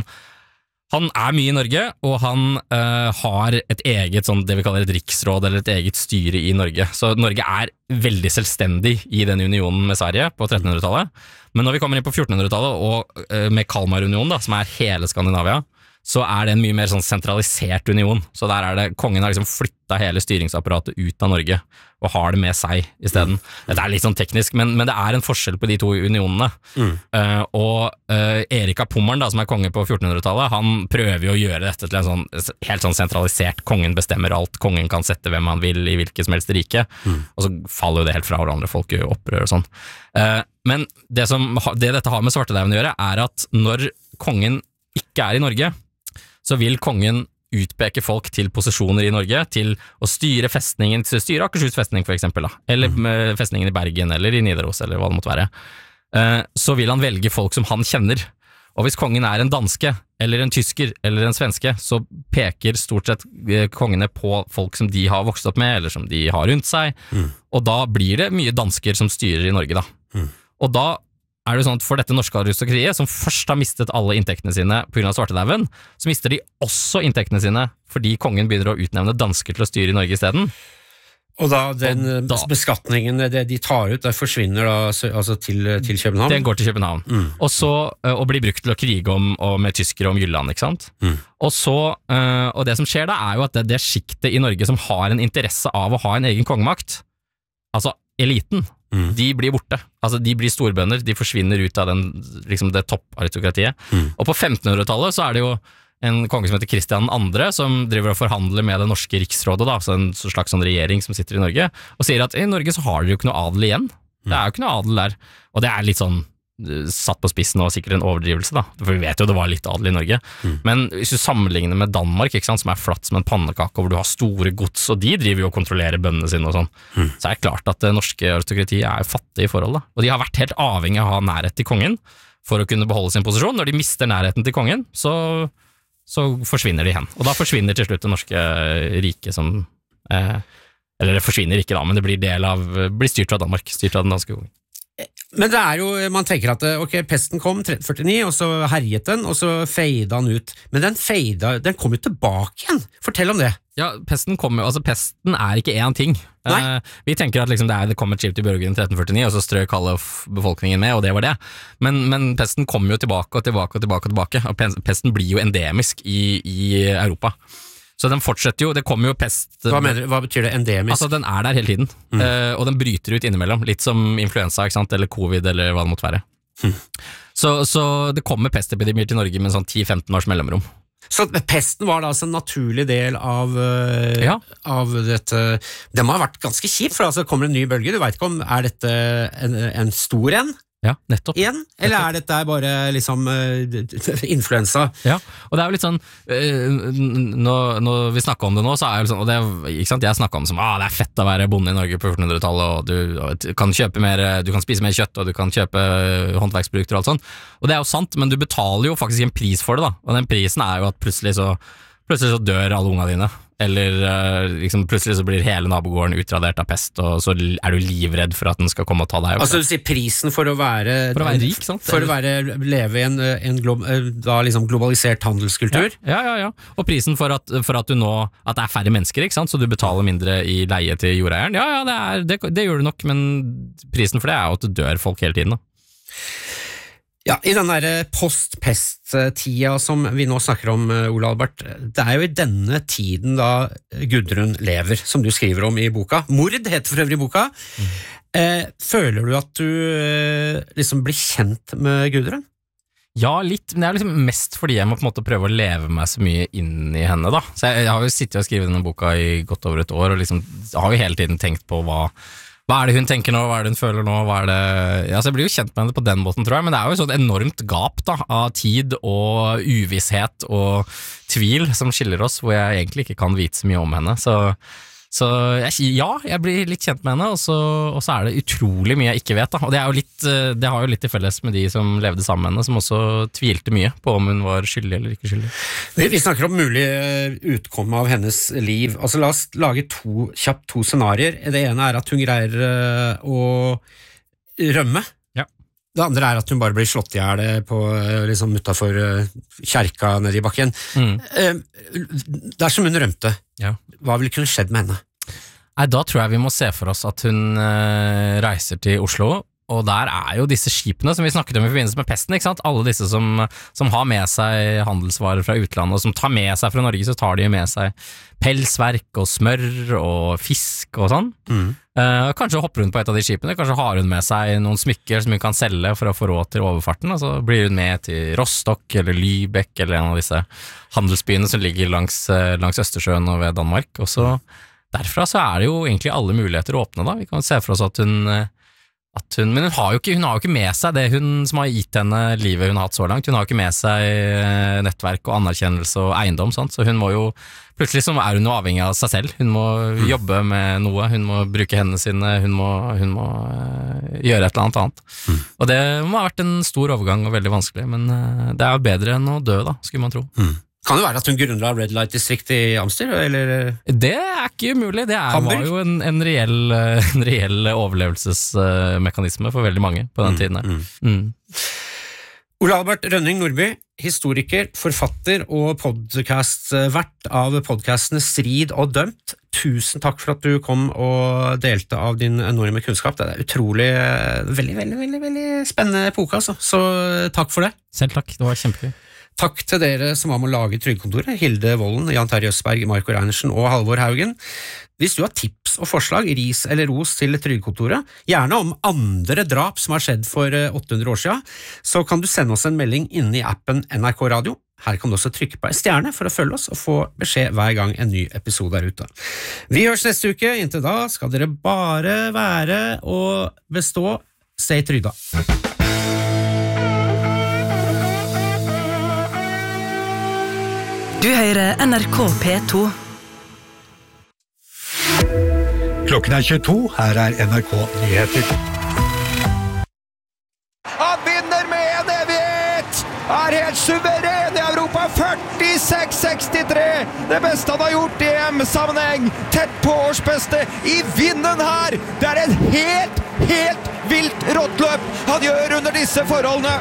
han er mye i Norge, og han øh, har et eget, sånn, det vi kaller et riksråd, eller et eget styre i Norge. Så Norge er veldig selvstendig i den unionen med Sverige på trettenhundretallet. Men når vi kommer inn på fjortenhundretallet, og øh, med Kalmarunionen, da, som er hele Skandinavia, så er det en mye mer sånn sentralisert union. Så der er det, kongen har liksom flyttet hele styringsapparatet ut av Norge, og har det med seg i stedet. Dette er litt sånn teknisk, men, men det er en forskjell på de to unionene. Mm. Uh, og uh, Erik av Pommern, da, som er konge på fjortenhundretallet, han prøver jo å gjøre dette til en sånn, helt sånn sentralisert, kongen bestemmer alt, kongen kan sette hvem han vil i hvilket som helst rike, mm. og så faller jo det helt fra hverandre, folk gjør opprør og sånn. Uh, men det, som, det dette har med svartedauden å gjøre, er at når kongen ikke er i Norge, så vil kongen utpeke folk til posisjoner i Norge, til å styre festningen, til å styre Akershus festning for eksempel, da, eller mm. festningen i Bergen, eller i Nidaros, eller hva det måtte være. Så vil han velge folk som han kjenner. Og hvis kongen er en danske, eller en tysker, eller en svenske, så peker stort sett kongene på folk som de har vokst opp med, eller som de har rundt seg, mm. og da blir det mye dansker som styrer i Norge, da. Mm. Og da er det sånn at for dette norske aristokratiet, som først har mistet alle inntektene sine på grunn av svartedauden, så mister de også inntektene sine fordi kongen begynner å utnevne dansker til å styre i Norge i stedet. Og da den og da, beskatningen det de tar ut, det forsvinner da altså til, til København? Den går til København. Mm. Og så og blir brukt til å krige om, og med tyskere om Jylland, ikke sant? Mm. Og så, og det som skjer da er jo at det, det skiktet i Norge som har en interesse av å ha en egen kongemakt, altså eliten, Mm. de blir borte, altså de blir storbønder, de forsvinner ut av den, liksom det topparistokratiet. Mm. Og på femtenhundretallet så er det jo en konge som heter Kristian den andre, som driver og forhandler med det norske riksrådet, da, altså en slags sånn regjering som sitter i Norge, og sier at i Norge så har dere jo ikke noe adel igjen. Det er jo ikke noe adel der, og det er litt sånn satt på spissen og sikkert en overdrivelse, da, for vi vet jo det var litt adel i Norge, mm. men hvis du sammenligner med Danmark, ikke sant, som er flatt som en pannekake, hvor du har store gods, og de driver jo og kontrollerer bøndene sine og sånn, mm. så er det klart at det norske aristokratiet er fattig i forhold, da, og de har vært helt avhengig av å ha nærhet til kongen for å kunne beholde sin posisjon. Når de mister nærheten til kongen, så, så forsvinner de hen, og da forsvinner til slutt det norske riket som eh, eller det forsvinner ikke da, men det blir del av, blir styrt av Danmark, styrt av den danske kongen. Men det er jo, man tenker at ok, pesten kom tretten førtini, og så herjet den, og så feida den ut. Men den feida, den kom jo tilbake igjen. Fortell om det. Ja, pesten kommer, altså pesten er ikke én ting. Eh, vi tenker at liksom det, er, det kom et skip til Bjørgen i tretten førtini, og så strøk alle befolkningen med, og det var det. Men, men pesten kommer jo tilbake og tilbake og tilbake og tilbake, og pesten blir jo endemisk i, i Europa. Så den fortsetter jo, det kommer jo pest. Hva, mener, hva betyr det, endemisk? Altså den er der hele tiden, mm. uh, og den bryter ut innimellom, litt som influensa, ikke sant, eller covid, eller hva det måtte være. Mm. Så, så det kommer pestepidemier til Norge med sånn ti til femten års mellomrom. Så pesten var da altså en naturlig del av, uh, ja. av dette. Det må ha vært ganske kjipt, for altså kommer en ny bølge, du vet ikke om, er dette en, en stor en? Ja, nettopp. Igjen? Eller er dette bare liksom uh, influensa? Ja, og det er jo litt sånn uh, når, når vi snakker om det nå, så er det sånn, og det, ikke sant, jeg snakker om det som, ah, det er fett å være bonde i Norge på fjortenhundretallet, og du og kan kjøpe mer, du kan spise mer kjøtt, og du kan kjøpe håndverksprodukter og alt sånt, og det er jo sant, men du betaler jo faktisk en pris for det da, og den prisen er jo at plutselig så, plutselig så dør alle unga dine, eller uh, liksom plutselig så blir hele nabogården utradert av pest, og så er du livredd for at den skal komme og ta deg opp. Altså du sier prisen for å være, for å være rik, sant? For å være, leve i en, en glo, da liksom globalisert handelskultur? Ja, ja, ja, ja. Og prisen for at, for at du nå, at det er færre mennesker, ikke sant? Så du betaler mindre i leie til jordeieren. Ja, ja, det, er, det, det gjør du nok, men prisen for det er jo at det dør folk hele tiden da. Ja, i den der post-pest-tida som vi nå snakker om, Ole Albert, det er jo i denne tiden da Gudrun lever, som du skriver om i boka. Mord heter for øvrig boka. Mm. Eh, føler du at du eh, liksom blir kjent med Gudrun? Ja, litt, men det er liksom mest fordi jeg må på en måte prøve å leve meg så mye inn i henne da. Så jeg, jeg har jo sittet og skrevet denne boka i godt over et år, og liksom har jo hele tiden tenkt på hva Hva er det hun tenker nå, hva er det hun føler nå, hva er det... Ja, så jeg blir jo kjent med henne på den måten, tror jeg, men det er jo et sånt enormt gap da, av tid og uvisshet og tvil som skiller oss, hvor jeg egentlig ikke kan vite så mye om henne, så... Så jeg, ja, jeg blir litt kjent med henne, og så, og så er det utrolig mye jeg ikke vet da. Og det, er jo litt, det har jo litt til felles med de som levde sammen med henne, som også tvilte mye på om hun var skyldig eller ikke skyldig. Vi, vi snakker om mulig utkomme av hennes liv. Altså la oss lage to, kjapt to scenarier. Det ene er at hun greier å rømme. Ja. Det andre er at hun bare blir slått i hjel på liksom utenfor kjerka nede i bakken. Mm. Dersom hun rømte, ja. Hva ville kunne skjedd med henne? Nei, da tror jeg vi må se for oss at hun uh, reiser til Oslo, og der er jo disse skipene som vi snakket om i forbindelse med pesten, ikke sant? Alle disse som, som har med seg handelsvarer fra utlandet, og som tar med seg fra Norge, så tar de med seg pelsverk og smør og fisk og sånn. Mm. Uh, kanskje hopper hun på et av de skipene, kanskje har hun med seg noen smykker som hun kan selge for å få råd til overfarten, og så blir hun med til Rostock eller Lübeck eller en av disse handelsbyene som ligger langs, langs Østersjøen og ved Danmark, og så derfra så er det jo egentlig alle muligheter åpne da. Vi kan se for oss at hun, at hun men hun har, jo ikke, hun har jo ikke med seg det hun som har gitt henne livet hun har hatt så langt, hun har jo ikke med seg nettverk og anerkjennelse og eiendom, sant? Så hun må jo plutselig så er hun jo avhengig av seg selv, hun må mm. jobbe med noe, hun må bruke hendene sine, hun må, hun må uh, gjøre et eller annet annet. Mm. Og det må ha vært en stor overgang og veldig vanskelig, men uh, det er jo bedre enn å dø da, skulle man tro. Mm. Kan det være at hun grunnla Red Light District i Amster, eller? Det er ikke umulig, det er, var jo en, en, reell, en reell overlevelsesmekanisme for veldig mange på den mm. tiden her. Mm. Mm. Ole Albert Rønning Nordby, historiker, forfatter og podcastvert av podcastene Strid og Dømt. Tusen takk for at du kom og delte av din enorme kunnskap. Det er utrolig, veldig, veldig, veldig, veldig spennende epoke, altså. Så takk for det. Selv takk, det var kjempegøy. Takk til dere som var med å lage Trygdekontoret, Hilde Vollen, Jan Terje Østberg, Marco Reinersen og Halvor Haugen. Hvis du har tips og forslag, ris eller ros til Trygdekontoret, gjerne om andre drap som har skjedd for åtte hundre år siden, så kan du sende oss en melding inne i appen N R K Radio. Her kan du også trykke på en stjerne for å følge oss og få beskjed hver gang en ny episode er ute. Vi høres neste uke, inntil da skal dere bare være og bestå. Stay trygda. Du hører N R K P to. Klokken er tjueto, her er N R K Nyheter. Han vinner med en evighet! Er helt suveren i Europa, førtiseks sekstitre! Det beste han har gjort i E M-sammenheng, tett på årsbeste, i vinden her! Det er en helt, helt vilt råttløp han gjør under disse forholdene!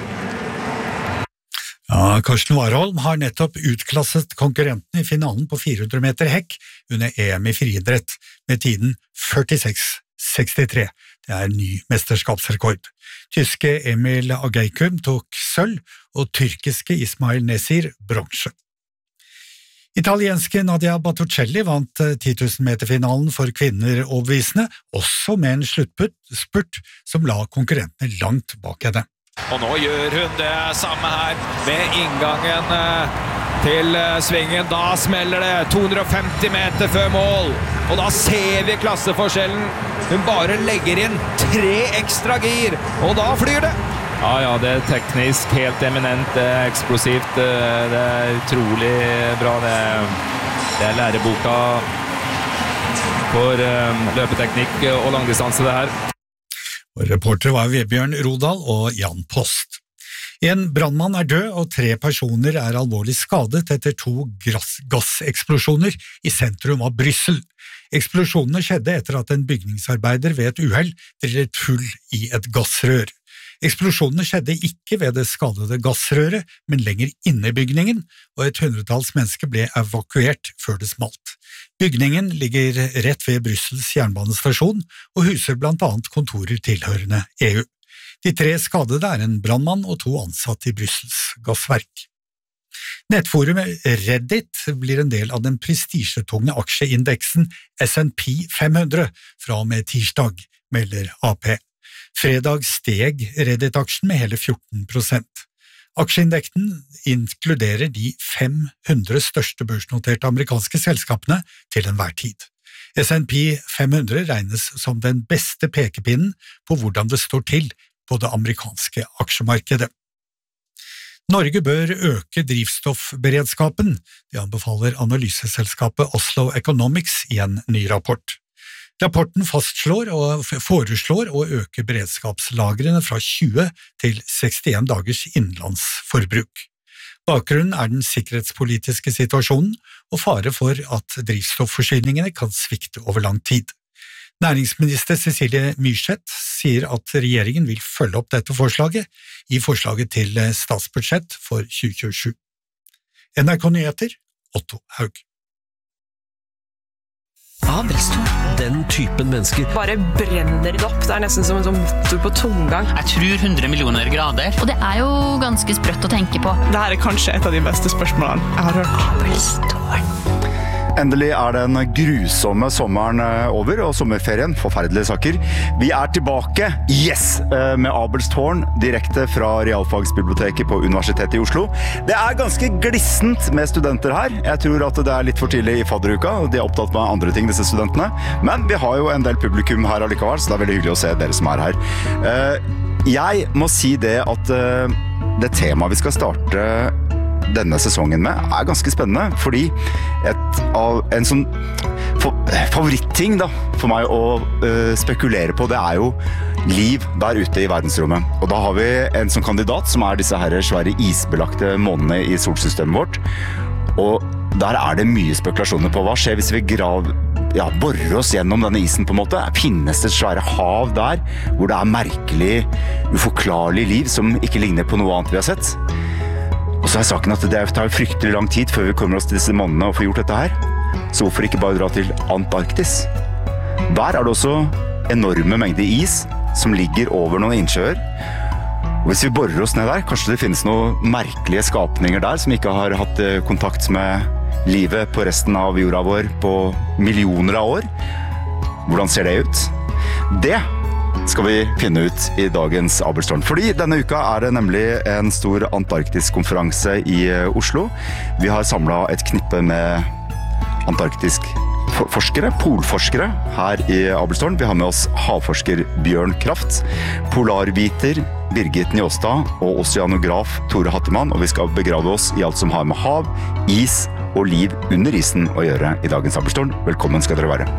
Ja, Karsten Warholm har nettopp utklasset konkurrenten i finalen på fire hundre meter hekk under E M i friidrett med tiden førtiseks sekstitre. Det er ny mesterskapsrekord. Tyske Emil Ageikum tok sølv, og tyrkiske Ismail Nesir bronse. Italienske Nadia Battucelli vant ti tusen meter-finalen for kvinner overbevisende, også med en sluttspurt som la konkurrentene langt bak henne. Og nå gjør hun det samme her med inngangen til svingen. Da smeller det to hundre og femti meter før mål. Og da ser vi klasseforskjellen. Hun bare legger inn tre ekstra gir, og da flyr det. Ja, ja, det er teknisk helt eminent, det er eksplosivt, det er utrolig bra, det er, det er læreboka for løpeteknikk og langdistanse det her. Og reportere var Vebjørn Rodal og Jan Post. En brannmann er død, og tre personer er alvorlig skadet etter to gass gasseksplosjoner i sentrum av Bryssel. Eksplosjonene skjedde etter at en bygningsarbeider ved et uhell drillet hull i et gassrør. Eksplosjonene skjedde ikke ved det skadede gassrøret, men lenger inne i bygningen, og et hundretalls mennesker ble evakuert før det smalt. Bygningen ligger rett ved Bryssels jernbanestasjon og huser blant annet kontorer tilhørende E U. De tre skadede er en brannmann og to ansatte i Bryssels gassverk. Nettforumet Reddit blir en del av den prestisjetunge aksjeindeksen S and P fem hundre fra og med tirsdag, melder A P. Fredag steg Reddit-aksjen med hele fjorten prosent. Aksjeindeksen inkluderer de fem hundre største børsnoterte amerikanske selskapene til enhver tid. S and P fem hundre regnes som den beste pekepinnen på hvordan det står til på det amerikanske aksjemarkedet. Norge bør øke drivstoffberedskapen, det anbefaler analyseselskapet Oslo Economics i en ny rapport. Rapporten fastslår og foreslår å øke beredskapslagrene fra tjue til sekstien dagers innenlandsforbruk. Bakgrunnen er den sikkerhetspolitiske situasjonen og fare for at drivstoffforsyningene kan svikte over lang tid. Næringsminister Cecilie Myrseth sier at regjeringen vil følge opp dette forslaget i forslaget til statsbudsjett for tjue tjuesju. N R K Nyheter, Otto Haug. Abelstårn. Den typen mennesker. Bare brenner det opp. Det er nesten som en sånn motor på tomgang. Jeg tror hundre millioner grader. Og det er jo ganske sprøtt å tenke på. Dette er kanskje et av de beste spørsmålene jeg har hørt. Abelstårn. Endelig er den grusomme sommeren over, og sommerferien, forferdelige saker. Vi er tilbake, yes, med Abelstårn, direkte fra Realfagsbiblioteket på Universitetet i Oslo. Det er ganske glissent med studenter her. Jeg tror at det er litt for tidlig i fadderuka, og de er opptatt med andre ting, disse studentene. Men vi har jo en del publikum her allikevel, så det er veldig hyggelig å se dere som er her. Jeg må si det at det temaet vi skal starte denne sesongen med er ganske spennende, fordi et av en sånn favoritting da, for meg å uh, spekulere på, det er jo liv der ute i verdensrommet. Og da har vi en sånn kandidat som er disse her svære isbelagte månene i solsystemet vårt, og der er det mye spekulasjoner på hva skjer hvis vi grav, ja, borer oss gjennom denne isen på en måte. Finnes det et svære hav der, hvor det er merkelig, uforklarlig liv som ikke ligner på noe annet vi har sett? Og så er saken at det tar fryktelig lang tid før vi kommer oss til disse månedene og får gjort dette her. Så hvorfor ikke bare dra til Antarktis? Der er det også enorme mengder is som ligger over noen innsjøer. Og hvis vi borer oss ned der, kanskje det finnes noen merkelige skapninger der som ikke har hatt kontakt med livet på resten av jorda vår på millioner av år. Hvordan ser det ut? Det skal vi finne ut i dagens Abelstårn. Fordi denne uka er det nemlig en stor antarktisk-konferanse i Oslo. Vi har samlet et knippe med antarktisk-forskere, polforskere, her i Abelstårn. Vi har med oss havforsker Bjørn Kraft, polarviter Birgit Njåstad og oceanograf Tore Hattemann, og vi skal begrave oss i alt som har med hav, is og liv under isen å gjøre i dagens Abelstårn. Velkommen skal dere være.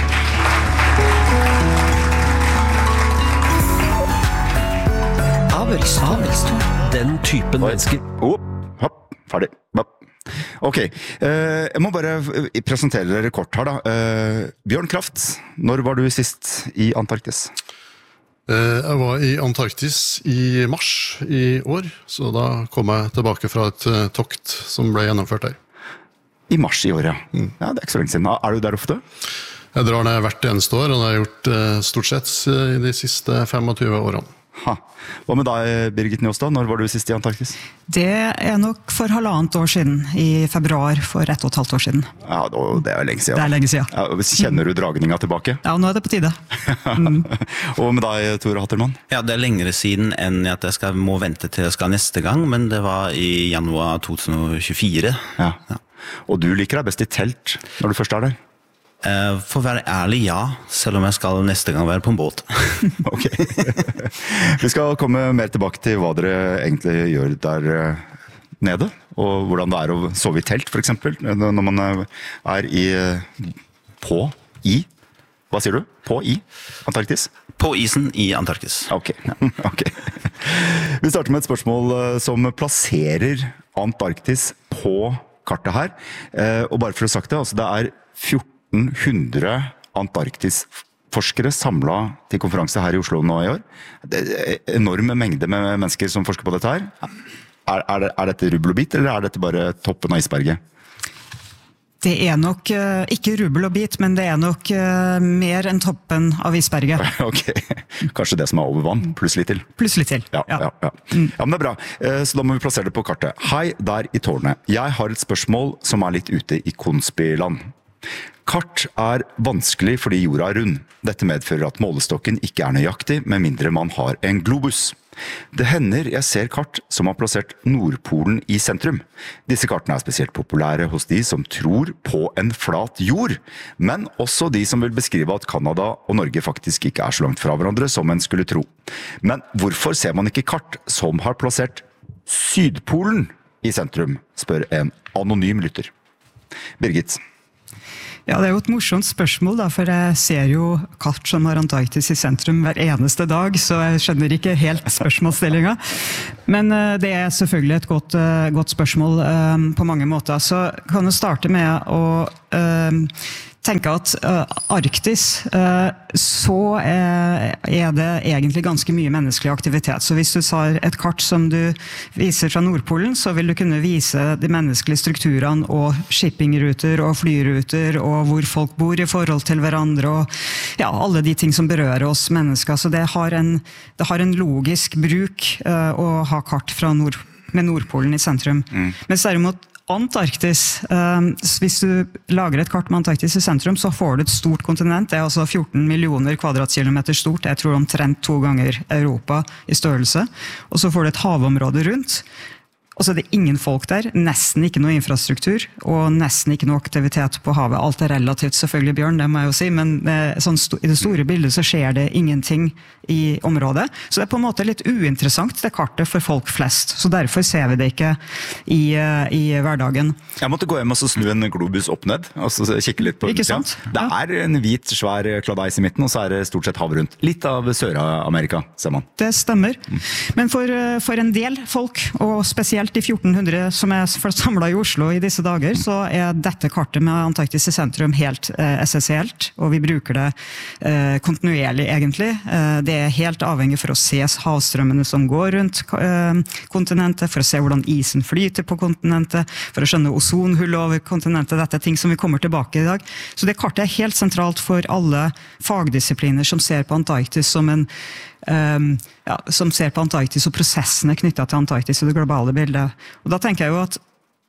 Abelstårn. Den typen mennesker. Oh, hopp, ferdig. Hopp. Ok, eh, jeg må bare presentere dere kort her da. Eh, Bjørn Kraft, når var du sist i Antarktis? Eh, jeg var i Antarktis i mars i år, så da kom jeg tilbake fra et uh, tokt som ble gjennomført der. I mars i år, ja. Mm. Ja, det er ikke så lenge siden. Er du der ofte? Jeg drar ned hvert eneste år, og det har jeg gjort uh, stort sett i de siste femogtyve årene. Ha. Hva med deg, Birgit Njåstad? Når var du sist i Antarktis? Det er nok for halvannet år siden, i februar for ett og et halvt år siden. Ja, det er lenge siden. Det er lenge siden. Ja, kjenner du dragninga tilbake? Ja, nå er det på tide. Mm. Og med deg, Tore Hattermann? Ja, det er lengre siden enn at jeg skal, må vente til jeg skal neste gang, men det var i januar to tusen og tjuefire. Ja. Ja. Og du liker deg best i telt når du først er der? Uh, for å være ærlig, ja, selv om jeg skal neste gang være på en båt. Ok. Vi skal komme mer tilbake til hva dere egentlig gjør der nede, og hvordan det er å sove i telt, for eksempel, når man er i, på, i, hva sier du? På, i, Antarktis? På isen i Antarktis. Ok, ok. Vi starter med et spørsmål som plasserer Antarktis på kartet her, og bare for å ha sagt det, altså det er fjorten hundre Antarktis-forskere samlet til konferanse her i Oslo nå i år. Det er enorme mengder med mennesker som forsker på dette her. Er, er, det, er dette rubbel og bit, eller er dette bare toppen av isberget? Det er nok uh, ikke rubbel og bit, men det er nok uh, mer enn toppen av isberget. Ok, kanskje det som er over vann, plutselig til. Plutselig til, ja. Ja, ja, ja. Mm. Ja, men det er bra. Uh, så da må vi plassere det på kartet. Hei, der i tårnet. Jeg har et spørsmål som er litt ute i konspiland. Kart er vanskelig fordi jorda er rund. Dette medfører at målestokken ikke er nøyaktig, med mindre man har en globus. Det hender jeg ser kart som har plassert Nordpolen i sentrum. Disse kartene er spesielt populære hos de som tror på en flat jord, men også de som vil beskrive at Kanada og Norge faktisk ikke er så langt fra hverandre som en skulle tro. Men hvorfor ser man ikke kart som har plassert Sydpolen i sentrum, spør en anonym lytter. Birgit. Ja, det er jo et morsomt spørsmål da, for jeg ser jo kart som har Antarktis i sentrum hver eneste dag, så jeg skjønner ikke helt spørsmålsstillingen. Men uh, det er selvfølgelig et godt, uh, godt spørsmål um, på mange måter. Så kan du starte med å um, tenke at uh, Arktis, uh, så er, er det egentlig ganske mye menneskelig aktivitet. Så hvis du tar et kart som du viser fra Nordpolen, så vil du kunne vise de menneskelige strukturene og shippingruter og flyruter og hvor folk bor i forhold til hverandre og ja, alle de ting som berører oss mennesker. Så det har en, det har en logisk bruk uh, å ha kart fra Nord, med Nordpolen i sentrum. Mm. Mens derimot Antarktis, um, hvis du lager et kart med Antarktis i sentrum, så får du et stort kontinent. Det er altså fjorten millioner kvadratkilometer stort. Jeg tror omtrent to ganger Europa i størrelse. Og så får du et havområde rundt. Og så er det ingen folk der, nesten ikke noe infrastruktur, og nesten ikke noe aktivitet på havet. Alt er relativt, selvfølgelig, Bjørn, det må jeg jo si, men eh, sånn sto- i det store bildet så skjer det ingenting i området. Så det er på en måte litt uinteressant, det kartet for folk flest. Så derfor ser vi det ikke i, uh, i hverdagen. Jeg måtte gå hjem og så snu en globus opp ned, og så kikke litt på. Ikke sant? Ja. Det er en hvit, svær kladeis i midten, og så er det stort sett hav rundt. Litt av Sør-Amerika, ser man. Det stemmer. Mm. Men for, uh, for en del folk, og spesielt de fjorten hundre som er samlet i Oslo i disse dager, så er dette kartet med Antarktis i sentrum helt eh, essensielt, og vi bruker det eh, kontinuerlig egentlig. Eh, det er helt avhengig for å se havstrømmene som går rundt eh, kontinentet, for å se hvordan isen flyter på kontinentet, for å skjønne ozonhullet over kontinentet. Dette er ting som vi kommer tilbake i dag. Så det kartet er helt sentralt for alle fagdisipliner som ser på Antarktis som en Um, ja, som ser på Antarktis og prosessene knyttet til Antarktis og det globale bildet. Og da tenker jeg jo at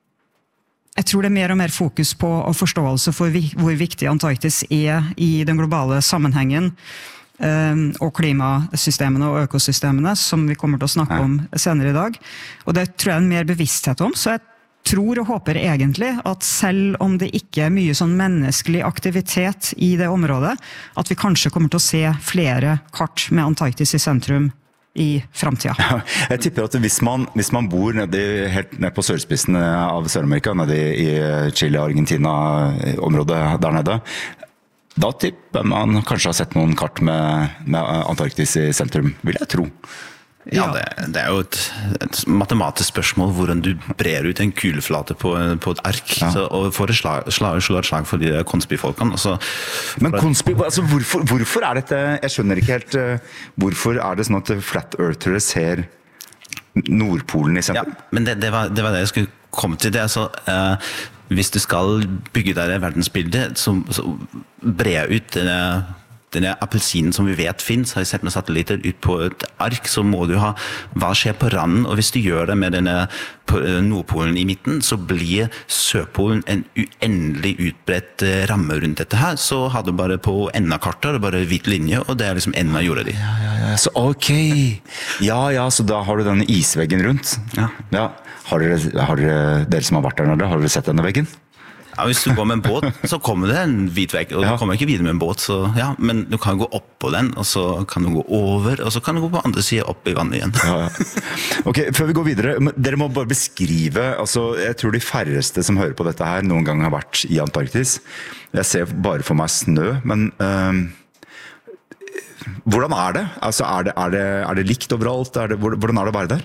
jeg tror det er mer og mer fokus på og forståelse for vi, hvor viktig Antarktis er i den globale sammenhengen um, og klimasystemene og økosystemene som vi kommer til å snakke om senere i dag. Og det tror jeg er en mer bevissthet om, så jeg tror og håper egentlig at selv om det ikke er mye sånn menneskelig aktivitet i det området, at vi kanskje kommer til å se flere kart med Antarktis i sentrum i fremtiden. Ja, jeg tipper at hvis man, hvis man bor nede, helt nede på sørspissen av Sør-Amerika, nede i Chile, Argentina, området der nede, da tipper man kanskje har sett noen kart med, med Antarktis i sentrum, vil jeg tro. Ja, det, det er jo et, et matematisk spørsmål hvordan du brer ut en kuleflate på, på et ark, ja. Så, og får et slag, slag, slår et slag for de konspifolkene. Altså, Men konspi, altså hvorfor, hvorfor er dette, jeg skjønner ikke helt, uh, hvorfor er det sånn at flat earthere ser Nordpolen i sentrum? Ja, men det, det, var, det var det jeg skulle komme til. Det er så, uh, hvis du skal bygge deg et verdensbilde, så, så brer jeg ut denne denne appelsinen som vi vet finnes, har jeg sett med satellitter ut på et ark, så må du ha hva skjer på randen, og hvis du gjør det med denne Nordpolen i midten, så blir Sørpolen en uendelig utbredt ramme rundt dette her, så har du bare på enden av kartet, det er bare hvit linje, og det er liksom enden av jorda di. Ja, ja, ja, så ok. Ja, ja, så da har du denne isveggen rundt. Ja. Ja. Har dere, har dere, dere som har vært der nede, har dere sett denne veggen? Ja, hvis du går med en båt, så kommer det en hvit vegg, og du kommer ikke videre med en båt, så, ja, men du kan gå opp på den, og så kan du gå over, og så kan du gå på andre siden opp i vannet igjen. Ja. Ok, før vi går videre, dere må bare beskrive, altså, jeg tror de færreste som hører på dette her noen gang har vært i Antarktis. Jeg ser bare for meg snø, men øh, hvordan er det? Altså, er det, er det, er det likt overalt? Er det, hvordan er det å være der?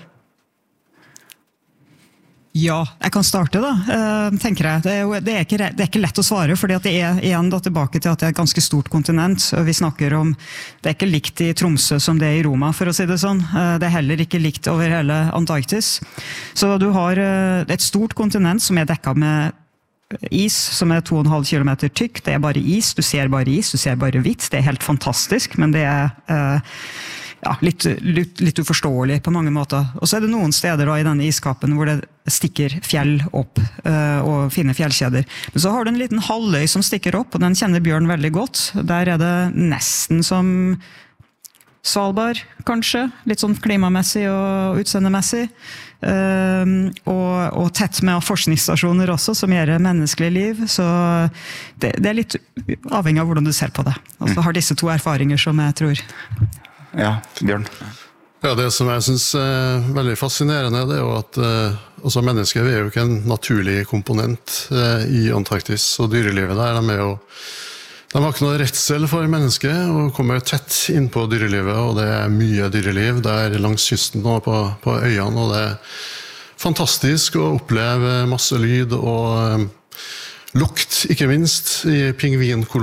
Ja, jeg kan starte da, tenker jeg. Det er, jo, det er, ikke, det er ikke lett å svare, fordi at det er igjen da tilbake til at det er et ganske stort kontinent. Vi snakker om, det er ikke likt i Tromsø som det er i Roma, for å si det sånn. Det er heller ikke likt over hele Antarktis. Så du har et stort kontinent som er dekket med is, som er to og en halv kilometer tykk. Det er bare is, du ser bare is, du ser bare hvitt. Det er helt fantastisk, men det er... Eh, Ja, litt, litt, litt uforståelig på mange måter. Og så er det noen steder da, i denne iskappen hvor det stikker fjell opp uh, og fine fjellkjeder. Men så har du en liten halvøy som stikker opp, og den kjenner Bjørn veldig godt. Der er det nesten som Svalbard, kanskje. Litt sånn klimamessig og utseendemessig. Uh, og, og tett med forskningsstasjoner også, som gjør menneskelig liv. Så det, det er litt avhengig av hvordan du ser på det. Og så har disse to erfaringer som jeg tror... Ja, Bjørn. Ja, det som jeg synes er veldig fascinerende, det er jo at eh, altså mennesker er jo ikke en naturlig komponent eh, i Antarktis, og dyrelivet der, de er jo de har ikke noe redsel for mennesker, og kommer tett inn på dyrelivet, og det er mye dyreliv der langs kysten og på, på øyene, og det er fantastisk å oppleve masse lyd og eh, lukt, ikke minst, i pingvinkolonien.